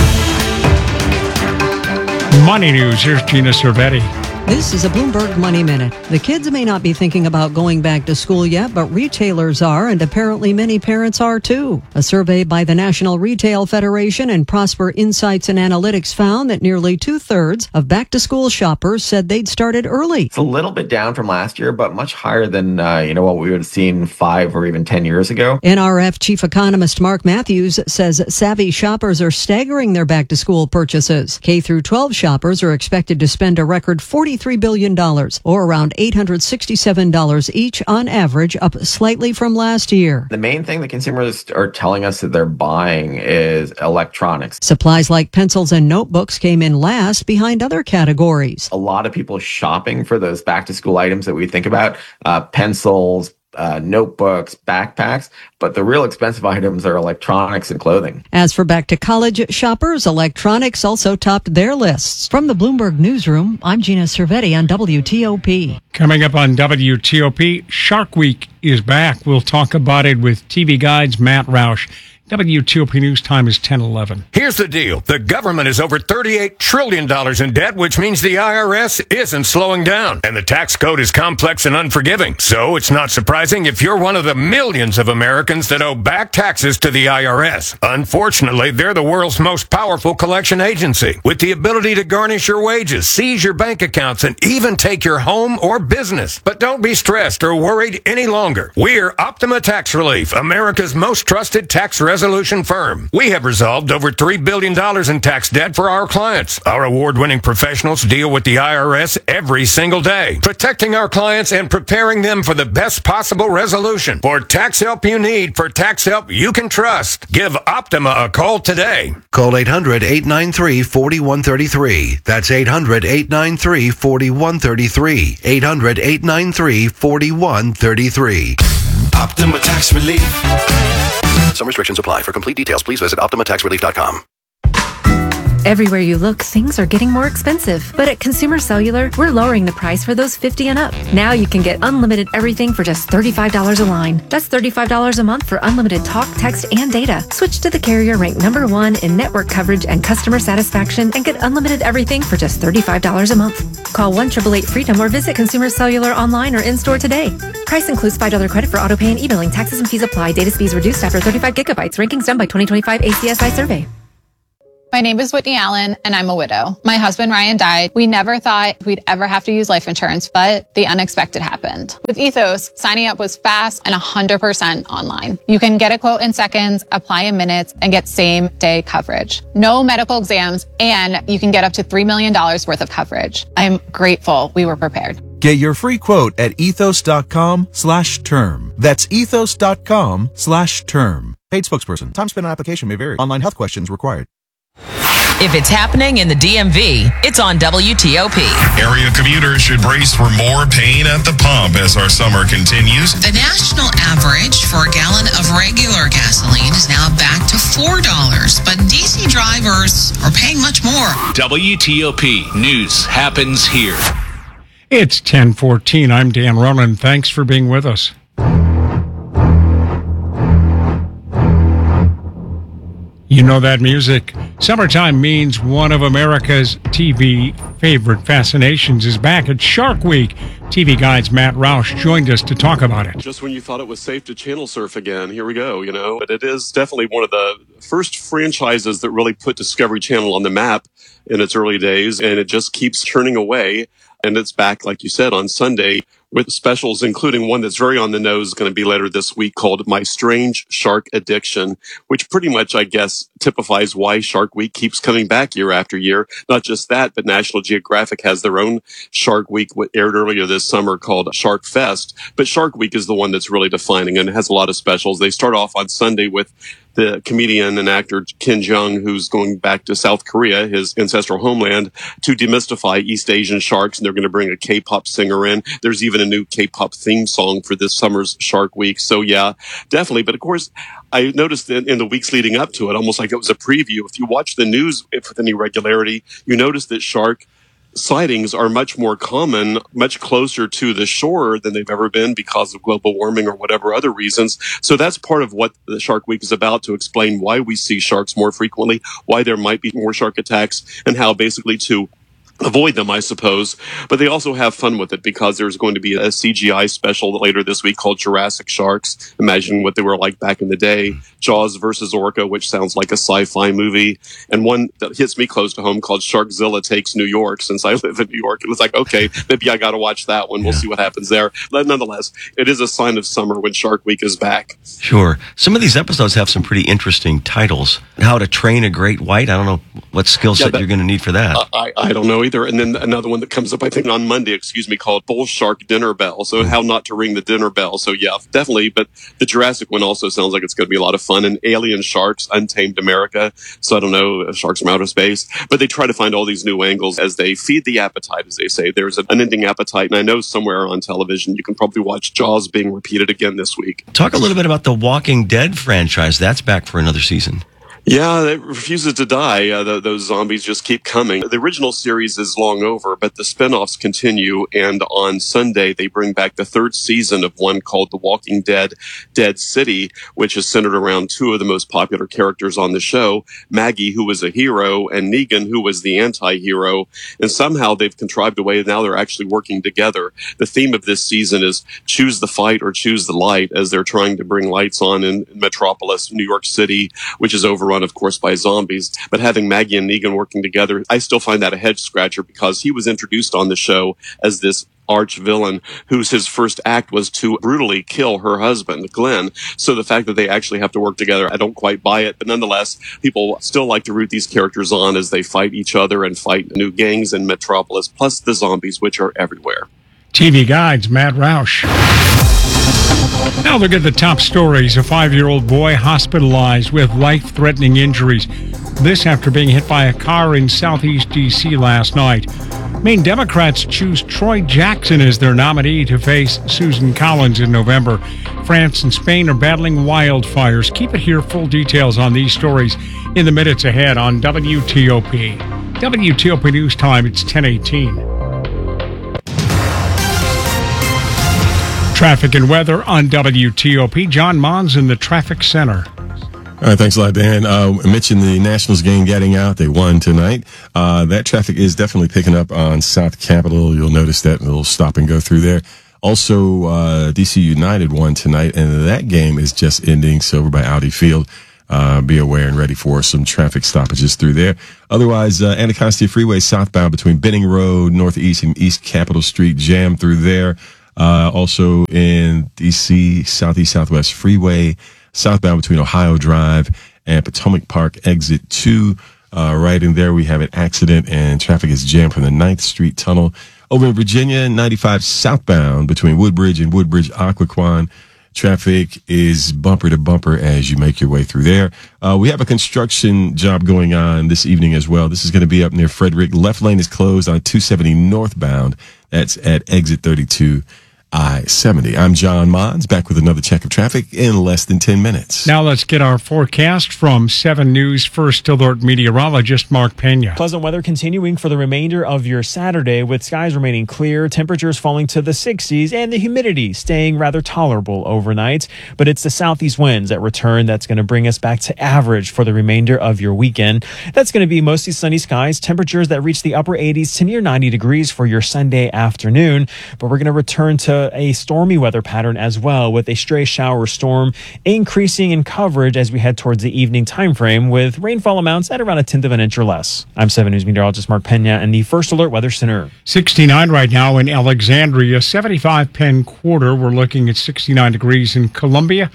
[SPEAKER 13] Money News. Here's Gina Cervetti.
[SPEAKER 22] This is a Bloomberg Money Minute. The kids may not be thinking about going back to school yet, but retailers are, and apparently many parents are too. A survey by the National Retail Federation and Prosper Insights and Analytics found that nearly 2/3 of back-to-school shoppers said they'd started early.
[SPEAKER 23] It's a little bit down from last year, but much higher than what we would have seen 5 or even 10 years ago.
[SPEAKER 22] NRF Chief Economist Mark Matthews says savvy shoppers are staggering their back-to-school purchases. K-12 shoppers are expected to spend a record $43 billion, or around $867 each on average, up slightly from last year.
[SPEAKER 23] The main thing that consumers are telling us that they're buying is electronics.
[SPEAKER 22] Supplies like pencils and notebooks came in last behind other categories.
[SPEAKER 23] A lot of people shopping for those back-to-school items that we think about, pencils, notebooks, backpacks, but the real expensive items are electronics and clothing.
[SPEAKER 22] As for back-to-college shoppers, electronics also topped their lists. From the Bloomberg Newsroom, I'm Gina Cervetti on WTOP.
[SPEAKER 13] Coming up on WTOP, Shark Week is back. We'll talk about it with TV Guide's Matt Roush. WTOP News Time is 10:11.
[SPEAKER 24] Here's the deal. The government is over $38 trillion in debt, which means the IRS isn't slowing down. And the tax code is complex and unforgiving. So it's not surprising if you're one of the millions of Americans that owe back taxes to the IRS. Unfortunately, they're the world's most powerful collection agency, with the ability to garnish your wages, seize your bank accounts, and even take your home or business. But don't be stressed or worried any longer. We're Optima Tax Relief, America's most trusted tax revenue resolution firm. We have resolved over $3 billion in tax debt for our clients. Our award-winning professionals deal with the IRS every single day, protecting our clients and preparing them for the best possible resolution. For tax help you need, for tax help you can trust, give Optima a call today.
[SPEAKER 1] Call 800-893-4133. That's 800-893-4133. 800-893-4133.
[SPEAKER 15] Optima Tax Relief. Some restrictions apply. For complete details, please visit OptimaTaxRelief.com.
[SPEAKER 16] Everywhere you look, things are getting more expensive. But at Consumer Cellular, we're lowering the price for those 50 and up. Now you can get unlimited everything for just $35 a line. That's $35 a month for unlimited talk, text, and data. Switch to the carrier ranked #1 in network coverage and customer satisfaction and get unlimited everything for just $35 a month. Call 1-888-FREEDOM or visit Consumer Cellular online or in-store today. Price includes $5 credit for auto pay and e-billing. Taxes and fees apply. Data speeds reduced after 35 gigabytes. Rankings done by 2025 ACSI survey.
[SPEAKER 20] My name is Whitney Allen, and I'm a widow. My husband, Ryan, died. We never thought we'd ever have to use life insurance, but the unexpected happened. With Ethos, signing up was fast and 100% online. You can get a quote in seconds, apply in minutes, and get same-day coverage. No medical exams, and you can get up to $3 million worth of coverage. I'm grateful we were prepared.
[SPEAKER 25] Get your free quote at ethos.com/term. That's ethos.com/term. Paid spokesperson. Time spent on application may vary. Online health questions required.
[SPEAKER 26] If it's happening in the DMV, it's on WTOP.
[SPEAKER 27] Area commuters should brace for more pain at the pump as our summer continues.
[SPEAKER 28] The national average for a gallon of regular gasoline is now back to $4, but DC drivers are paying much more.
[SPEAKER 29] WTOP News happens here.
[SPEAKER 13] It's 10:14. I'm Dan Ronan. Thanks for being with us. You know that music. Summertime means one of America's TV favorite fascinations is back at Shark Week. TV Guide's Matt Roush joined us to talk about it.
[SPEAKER 30] Just when you thought it was safe to channel surf again, here we go, But it is definitely one of the first franchises that really put Discovery Channel on the map in its early days, and it just keeps turning away. And it's back, like you said, on Sunday with specials, including one that's very on the nose, going to be later this week, called My Strange Shark Addiction, which pretty much, I guess, typifies why Shark Week keeps coming back year after year. Not just that, but National Geographic has their own Shark Week, what aired earlier this summer, called Shark Fest. But Shark Week is the one that's really defining, and it has a lot of specials. They start off on Sunday with the comedian and actor Ken Jeong, who's going back to South Korea, his ancestral homeland, to demystify East Asian sharks, and they're going to bring a K-pop singer in. There's even a new K-pop theme song for this summer's Shark Week. So yeah, definitely. But of course, I noticed that in the weeks leading up to it, almost like it was a preview. If you watch the news with any regularity, you notice that shark sightings are much more common, much closer to the shore than they've ever been because of global warming or whatever other reasons. So that's part of what the Shark Week is about, to explain why we see sharks more frequently, why there might be more shark attacks, and how basically to avoid them, I suppose. But they also have fun with it because there's going to be a CGI special later this week called Jurassic Sharks. Imagine what they were like back in the day. Jaws versus Orca, which sounds like a sci-fi movie. And one that hits me close to home called Sharkzilla Takes New York, since I live in New York. It was like, okay, maybe I got to watch that one. We'll see what happens there. But nonetheless, it is a sign of summer when Shark Week is back.
[SPEAKER 31] Sure. Some of these episodes have some pretty interesting titles. How to Train a Great White. I don't know what skill set you're going to need for that.
[SPEAKER 30] I don't know either. And then another one that comes up, I think, on Monday, called Bull Shark Dinner Bell. So how not to ring the dinner bell. So yeah, definitely. But the Jurassic one also sounds like it's going to be a lot of fun. And Alien Sharks, Untamed America. So I don't know, sharks from outer space. But they try to find all these new angles as they feed the appetite, as they say. There's an unending appetite. And I know somewhere on television, you can probably watch Jaws being repeated again this week.
[SPEAKER 31] Talk a little bit about the Walking Dead franchise. That's back for another season.
[SPEAKER 30] Yeah, it refuses to die. Those zombies just keep coming. The original series is long over, but the spinoffs continue. And on Sunday, they bring back the third season of one called The Walking Dead, Dead City, which is centered around two of the most popular characters on the show, Maggie, who was a hero, and Negan, who was the anti-hero. And somehow they've contrived a way, now they're actually working together. The theme of this season is choose the fight or choose the light, as they're trying to bring lights on in Metropolis, New York City, which is overrun overrun, of course, by zombies. But having Maggie and Negan working together, I still find that a head scratcher because he was introduced on the show as this arch villain whose his first act was to brutally kill her husband, Glenn. So the fact that they actually have to work together, I don't quite buy it. But nonetheless, people still like to root these characters on as they fight each other and fight new gangs in Metropolis, plus the zombies, which are everywhere.
[SPEAKER 13] TV Guide's Matt Roush. Now look at the top stories. A 5-year-old boy hospitalized with life-threatening injuries. This after being hit by a car in southeast D.C. last night. Maine Democrats choose Troy Jackson as their nominee to face Susan Collins in November. France and Spain are battling wildfires. Keep it here. Full details on these stories in the minutes ahead on WTOP. WTOP News Time, it's 10:18. Traffic and weather on WTOP. John Mons in the traffic center.
[SPEAKER 21] All right, thanks a lot, Dan. I mentioned the Nationals game getting out. They won tonight. That traffic is definitely picking up on South Capitol. You'll notice that it'll stop and go through there. Also, DC United won tonight, and that game is just ending, so over by Audi Field. Be aware and ready for some traffic stoppages through there. Otherwise, Anacostia Freeway southbound between Benning Road, Northeast and East Capitol Street, jam through there. Also in DC, Southeast Southwest Freeway, southbound between Ohio Drive and Potomac Park, exit 2. Right in there, we have an accident and traffic is jammed from the 9th Street Tunnel. Over in Virginia, 95 southbound between Woodbridge and Woodbridge Occoquan. Traffic is bumper to bumper as you make your way through there. We have a construction job going on this evening as well. This is going to be up near Frederick. Left lane is closed on 270 northbound. That's at exit 32. I-70. I'm John Mons, back with another check of traffic in less than 10 minutes.
[SPEAKER 13] Now let's get our forecast from 7 News First Alert meteorologist Mark Pena.
[SPEAKER 3] Pleasant weather continuing for the remainder of your Saturday, with skies remaining clear, temperatures falling to the 60s, and the humidity staying rather tolerable overnight. But it's the southeast winds that return that's going to bring us back to average for the remainder of your weekend. That's going to be mostly sunny skies, temperatures that reach the upper 80s to near 90 degrees for your Sunday afternoon. But we're going to return to a stormy weather pattern as well, with a stray shower storm increasing in coverage as we head towards the evening time frame, with rainfall amounts at around 1/10 of an inch or less. I'm 7 News meteorologist Mark Pena in the First Alert Weather Center.
[SPEAKER 13] 69 right now in Alexandria, 75 Penn Quarter. We're looking at 69 degrees in Columbia,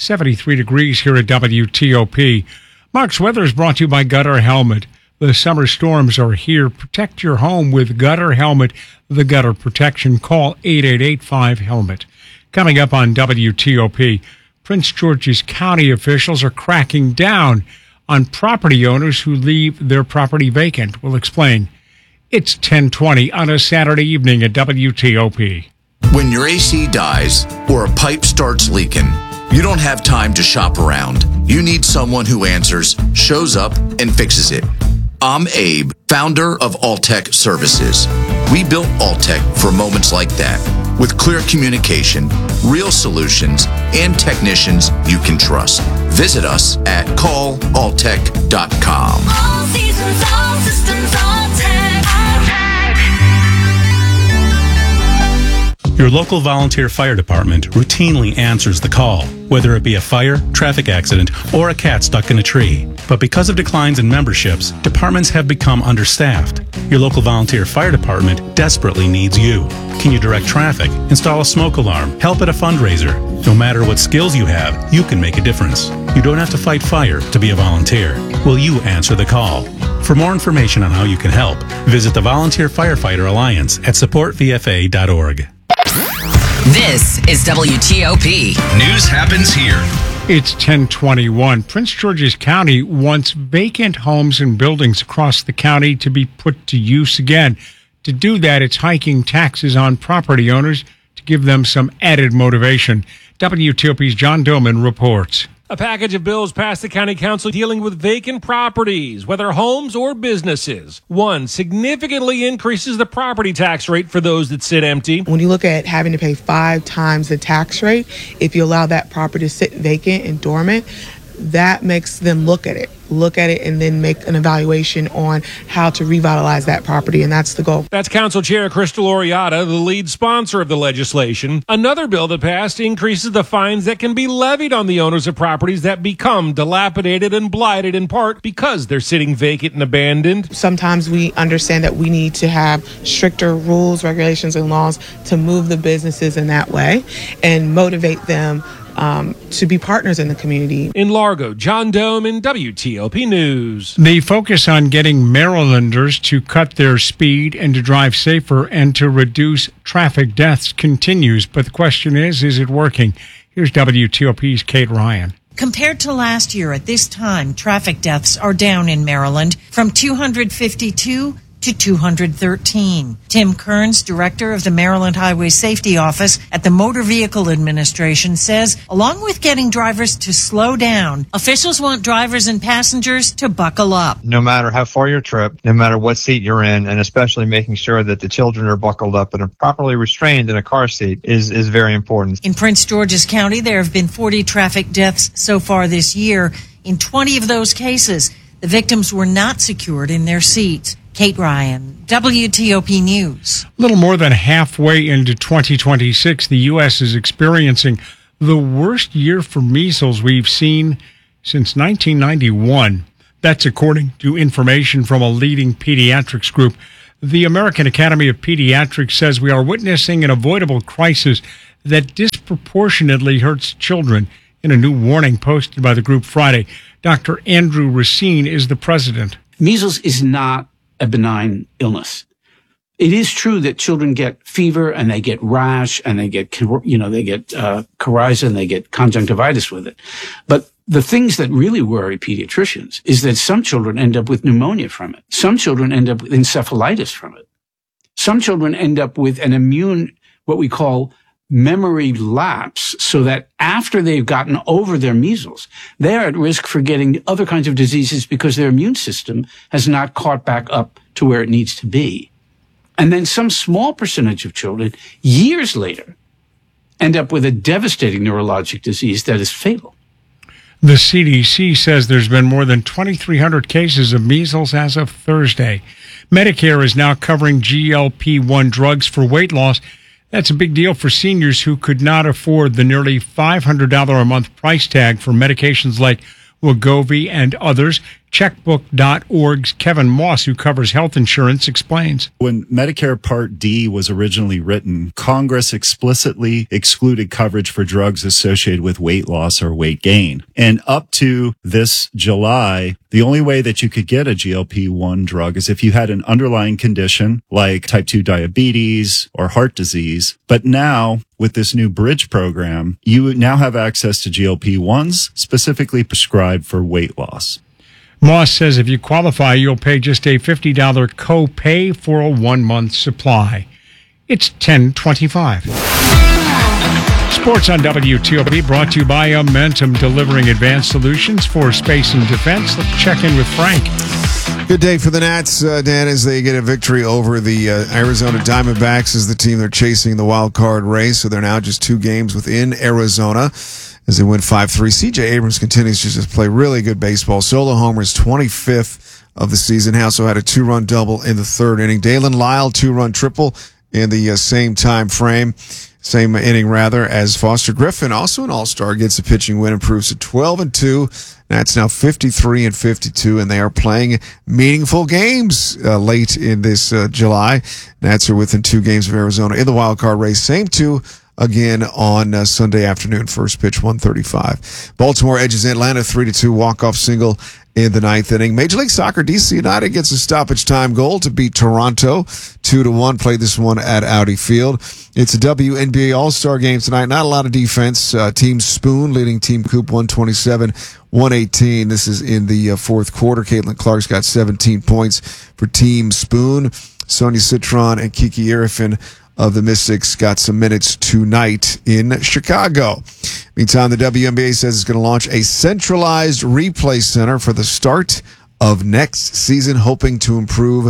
[SPEAKER 13] 73 degrees here at WTOP. Mark's weather is brought to you by Gutter Helmet. The summer storms are here. Protect your home with Gutter Helmet, the gutter protection. Call 888-5-HELMET. Coming up on WTOP, Prince George's County officials are cracking down on property owners who leave their property vacant. We'll explain. It's 10:20 on a Saturday evening at WTOP.
[SPEAKER 2] When your AC dies or a pipe starts leaking, you don't have time to shop around. You need someone who answers, shows up, and fixes it. I'm Abe, founder of Alltech Services. We built Alltech for moments like that, with clear communication, real solutions, and technicians you can trust. Visit us at callalltech.com.
[SPEAKER 4] All seasons, all systems, Alltech.
[SPEAKER 5] Your local volunteer fire department routinely answers the call, whether it be a fire, traffic accident, or a cat stuck in a tree. But because of declines in memberships, departments have become understaffed. Your local volunteer fire department desperately needs you. Can you direct traffic, install a smoke alarm, help at a fundraiser? No matter what skills you have, you can make a difference. You don't have to fight fire to be a volunteer. Will you answer the call? For more information on how you can help, visit the Volunteer Firefighter Alliance at supportvfa.org.
[SPEAKER 26] This is WTOP.
[SPEAKER 27] News happens here.
[SPEAKER 13] It's 10:21. Prince George's County wants vacant homes and buildings across the county to be put to use again. To do that, it's hiking taxes on property owners to give them some added motivation. WTOP's John Doman reports.
[SPEAKER 6] A package of bills passed the county council dealing with vacant properties, whether homes or businesses. One significantly increases the property tax rate for those that sit empty.
[SPEAKER 8] When you look at having to pay 5 times the tax rate, if you allow that property to sit vacant and dormant, that makes them look at it. look at it and then make an evaluation on how to revitalize that property, and that's the goal.
[SPEAKER 6] That's Council Chair Crystal Oriata, the lead sponsor of the legislation. Another bill that passed increases the fines that can be levied on the owners of properties that become dilapidated and blighted in part because they're sitting vacant and abandoned.
[SPEAKER 8] Sometimes we understand that we need to have stricter rules, regulations, and laws to move the businesses in that way and motivate them to be partners in the community.
[SPEAKER 6] In Largo, John Doman, WTOP News.
[SPEAKER 13] The focus on getting Marylanders to cut their speed and to drive safer and to reduce traffic deaths continues. But the question is it working? Here's WTOP's Kate Ryan.
[SPEAKER 7] Compared to last year at this time, traffic deaths are down in Maryland from 252 to 213. Tim Kearns, director of the Maryland Highway Safety Office at the Motor Vehicle Administration, says along with getting drivers to slow down, officials want drivers and passengers to buckle up.
[SPEAKER 9] No matter how far your trip, no matter what seat you're in, and especially making sure that the children are buckled up and are properly restrained in a car seat is very important.
[SPEAKER 7] In Prince George's County, there have been 40 traffic deaths so far this year. In 20 of those cases, the victims were not secured in their seats. Kate Ryan, WTOP News.
[SPEAKER 13] A little more than halfway into 2026, the U.S. is experiencing the worst year for measles we've seen since 1991. That's according to information from a leading pediatrics group. The American Academy of Pediatrics says we are witnessing an avoidable crisis that disproportionately hurts children. In a new warning posted by the group Friday, Dr. Andrew Racine is the president.
[SPEAKER 10] Measles is not a benign illness. It is true that children get fever and they get rash and they get coryza and they get conjunctivitis with it. But the things that really worry pediatricians is that some children end up with pneumonia from it. Some children end up with encephalitis from it. Some children end up with an immune, what we call memory lapse, so that after they've gotten over their measles, they're at risk for getting other kinds of diseases because their immune system has not caught back up to where it needs to be. And then some small percentage of children, years later, end up with a devastating neurologic disease that is fatal.
[SPEAKER 13] The CDC says there's been more than 2,300 cases of measles as of Thursday. Medicare is now covering GLP-1 drugs for weight loss. That's a big deal for seniors who could not afford the nearly $500 a month price tag for medications like Wegovy and others. Checkbook.org's Kevin Moss, who covers health insurance, explains.
[SPEAKER 11] When Medicare Part D was originally written, Congress explicitly excluded coverage for drugs associated with weight loss or weight gain. And up to this July, the only way that you could get a GLP-1 drug is if you had an underlying condition like type 2 diabetes or heart disease. But now, with this new bridge program, you now have access to GLP-1s specifically prescribed for weight loss.
[SPEAKER 13] Moss says if you qualify, you'll pay just a $50 co-pay for a 1-month supply. It's 10:25. Sports on WTOP brought to you by Amentum, delivering advanced solutions for space and defense. Let's check in with Frank.
[SPEAKER 12] Good day for the Nats, Dan, as they get a victory over the Arizona Diamondbacks as the team they're chasing the wild card race. So they're now just 2 games within Arizona as they win 5-3. C.J. Abrams continues to just play really good baseball. Solo homers, 25th of the season. He also had a 2-run double in the 3rd inning. Dalen Lyle, 2-run triple in the same time frame. Same inning, rather, as Foster Griffin, also an all-star, gets a pitching win, improves to 12-2. Nats now 53-52, and they are playing meaningful games late in this July. Nats are within 2 games of Arizona in the wild card race. Same 2 again on Sunday afternoon. First pitch, 1:35. Baltimore edges Atlanta 3-2 walk-off single in the 9th inning. Major League Soccer, DC United gets a stoppage time goal to beat Toronto 2-1. Played this one at Audi Field. It's a WNBA All-Star game tonight. Not a lot of defense. Team Spoon leading Team Coop 127-118. This is in the 4th quarter. Caitlin Clark's got 17 points for Team Spoon. Sonia Citron and Kiki Arifin of the Mystics got some minutes tonight in Chicago. Meantime, the WNBA says it's going to launch a centralized replay center for the start of next season, hoping to improve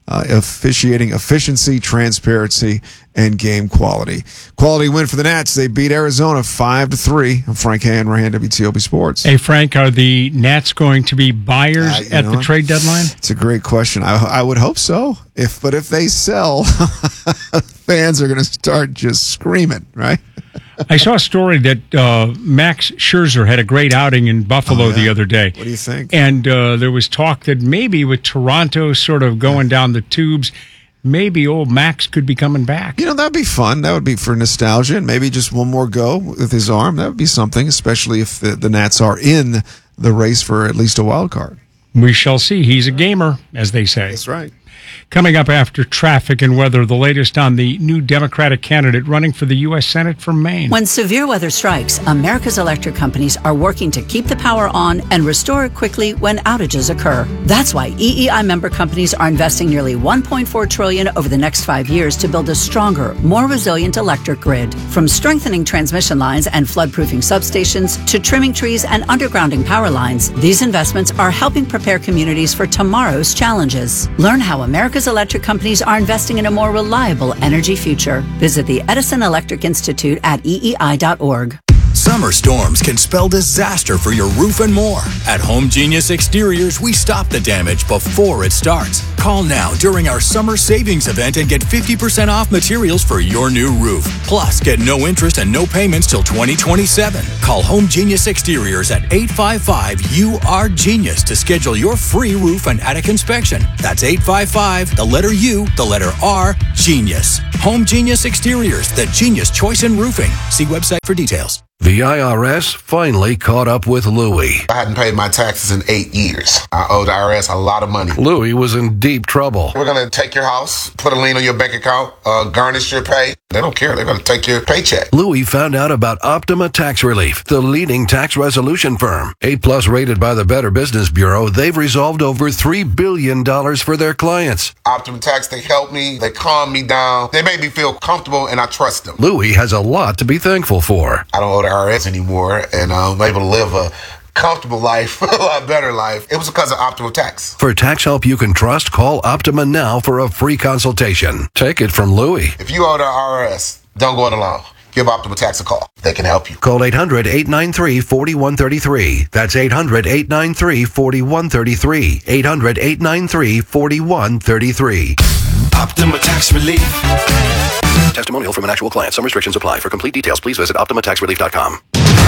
[SPEAKER 12] officiating efficiency, transparency, and game quality. Quality win for the Nats. They beat Arizona 5-3. I'm Frank Hanrahan, WTOP Sports.
[SPEAKER 13] Hey, Frank, are the Nats going to be buyers at the trade deadline?
[SPEAKER 12] It's a great question. I would hope so. But if they sell, fans are going to start just screaming, right?
[SPEAKER 13] I saw a story that Max Scherzer had a great outing in Buffalo the other day.
[SPEAKER 12] What do you think?
[SPEAKER 13] And there was talk that maybe with Toronto sort of going down the tubes, maybe old Max could be coming back.
[SPEAKER 12] You know, that'd be fun. That would be for nostalgia, and maybe just one more go with his arm. That would be something, especially if the Nats are in the race for at least a wild card.
[SPEAKER 13] We shall see. He's a gamer, as they say.
[SPEAKER 12] That's right.
[SPEAKER 13] Coming up after traffic and weather, the latest on the new Democratic candidate running for the U.S. Senate from Maine.
[SPEAKER 1] When severe weather strikes, America's electric companies are working to keep the power on and restore it quickly when outages occur. That's why EEI member companies are investing nearly $1.4 trillion over the next 5 years to build a stronger, more resilient electric grid. From strengthening transmission lines and flood-proofing substations to trimming trees and undergrounding power lines, these investments are helping prepare communities for tomorrow's challenges. Learn how America's electric companies are investing in a more reliable energy future. Visit the Edison Electric Institute at EEI.org.
[SPEAKER 14] Summer storms can spell disaster for your roof and more. At Home Genius Exteriors, we stop the damage before it starts. Call now during our summer savings event and get 50% off materials for your new roof. Plus, get no interest and no payments till 2027. Call Home Genius Exteriors at 855-UR-GENIUS to schedule your free roof and attic inspection. That's 855, the letter U, the letter R, Genius. Home Genius Exteriors, the genius choice in roofing. See website for details.
[SPEAKER 15] The IRS finally caught up with Louie.
[SPEAKER 16] I hadn't paid my taxes in 8 years. I owed the IRS a lot of money.
[SPEAKER 15] Louie was in deep trouble.
[SPEAKER 16] We're going to take your house, put a lien on your bank account, garnish your pay. They don't care. They're going to take your paycheck.
[SPEAKER 15] Louie found out about Optima Tax Relief, the leading tax resolution firm. A+ rated by the Better Business Bureau, they've resolved over $3 billion for their clients.
[SPEAKER 16] Optima Tax, they help me. They calm me down. They make me feel comfortable, and I trust them.
[SPEAKER 15] Louie has a lot to be thankful for.
[SPEAKER 16] I don't owe the IRS anymore, and I'm able to live a comfortable life, a lot better life. It was because of Optima Tax.
[SPEAKER 15] For tax help you can trust, call Optima now for a free consultation. Take it from Louie.
[SPEAKER 16] If you owe the IRS, don't go it alone. Give Optima Tax a call. They can help you.
[SPEAKER 15] Call 800-893-4133. That's 800-893-4133. 800-893-4133. Optima Tax Relief. Testimonial from an actual client. Some restrictions apply. For complete details, please visit OptimaTaxRelief.com.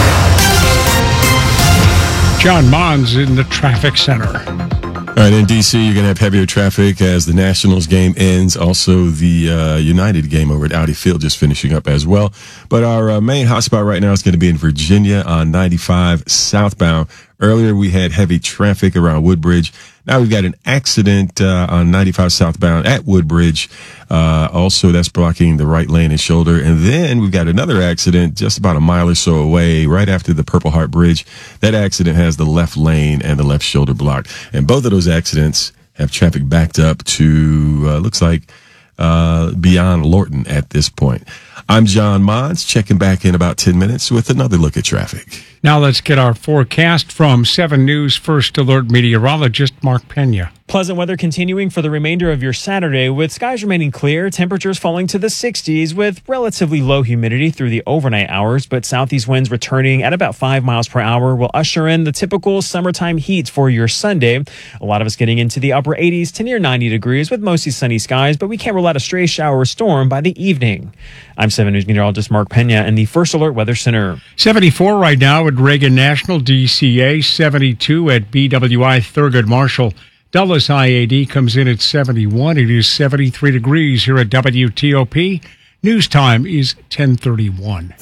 [SPEAKER 13] John Mons in the traffic center.
[SPEAKER 21] All right, in D.C., you're going to have heavier traffic as the Nationals game ends. Also, the United game over at Audi Field just finishing up as well. But our main hotspot right now is going to be in Virginia on 95 southbound. Earlier, we had heavy traffic around Woodbridge. Now we've got an accident on 95 southbound at Woodbridge. Also, that's blocking the right lane and shoulder. And then we've got another accident just about a mile or so away, right after the Purple Heart Bridge. That accident has the left lane and the left shoulder blocked. And both of those accidents have traffic backed up to, looks like, beyond Lorton at this point. I'm John Mons, checking back in about 10 minutes with another look at traffic.
[SPEAKER 13] Now let's get our forecast from 7 News First Alert meteorologist Mark Pena.
[SPEAKER 3] Pleasant weather continuing for the remainder of your Saturday, with skies remaining clear, temperatures falling to the 60s with relatively low humidity through the overnight hours, but southeast winds returning at about 5 miles per hour will usher in the typical summertime heat for your Sunday. A lot of us getting into the upper 80s to near 90 degrees with mostly sunny skies, but we can't rule out a stray shower or storm by the evening. I'm 7 News meteorologist Mark Pena in the First Alert Weather Center.
[SPEAKER 13] 74 right now at Reagan National DCA, 72 at BWI Thurgood Marshall. Dulles IAD comes in at 71. It is 73 degrees here at WTOP. News time is 10:31.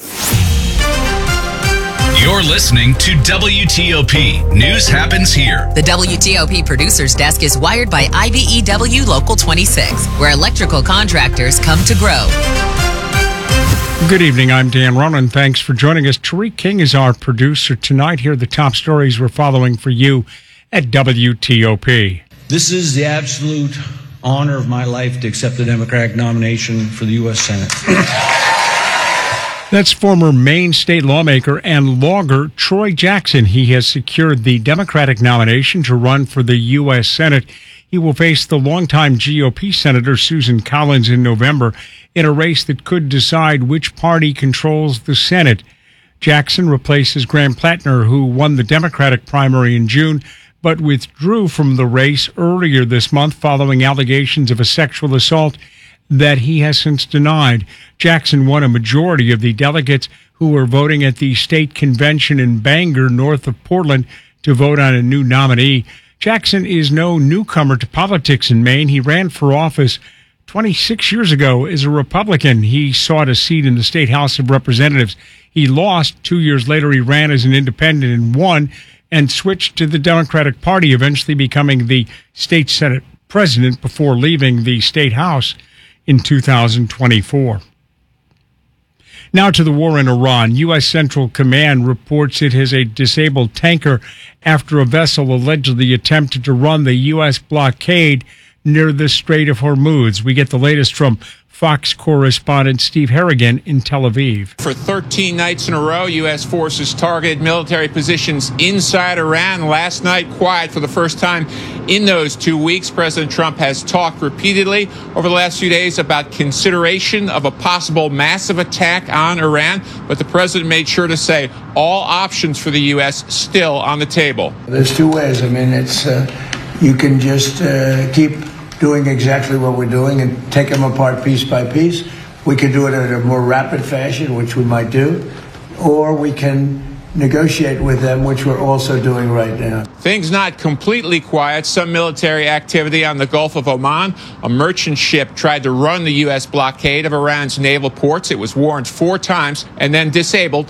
[SPEAKER 29] You're listening to WTOP. News happens here.
[SPEAKER 26] The WTOP Producers Desk is wired by IBEW Local 26, where electrical contractors come to grow.
[SPEAKER 13] Good evening. I'm Dan Ronan. Thanks for joining us. Tariq King is our producer tonight. Here are the top stories we're following for you at WTOP.
[SPEAKER 17] This is the absolute honor of my life to accept the Democratic nomination for the U.S. Senate.
[SPEAKER 13] That's former Maine state lawmaker and logger Troy Jackson. He has secured the Democratic nomination to run for the U.S. Senate. He will face the longtime GOP Senator Susan Collins in November in a race that could decide which party controls the Senate. Jackson replaces Graham Plattner, who won the Democratic primary in June, but withdrew from the race earlier this month following allegations of a sexual assault that he has since denied. Jackson won a majority of the delegates who were voting at the state convention in Bangor, north of Portland, to vote on a new nominee. Jackson is no newcomer to politics in Maine. He ran for office 26 years ago as a Republican. He sought a seat in the state House of Representatives. He lost. 2 years later, he ran as an independent and won, and switched to the Democratic Party, eventually becoming the state Senate president before leaving the state House in 2024. Now to the war in Iran. U.S. Central Command reports it has a disabled tanker after a vessel allegedly attempted to run the U.S. blockade near the Strait of Hormuz. We get the latest from Fox correspondent Steve Harrigan in Tel Aviv.
[SPEAKER 2] For 13 nights in a row, U.S. forces targeted military positions inside Iran. Last night, quiet for the first time in those 2 weeks. President Trump has talked repeatedly over the last few days about consideration of a possible massive attack on Iran, but the president made sure to say all options for the U.S. still on the table.
[SPEAKER 18] There's two ways. I mean, it's you can just keep doing exactly what we're doing and take them apart piece by piece. We could do it in a more rapid fashion, which we might do, or we can negotiate with them, which we're also doing right now.
[SPEAKER 2] Things not completely quiet. Some military activity on the Gulf of Oman. A merchant ship tried to run the U.S. blockade of Iran's naval ports. It was warned 4 times and then disabled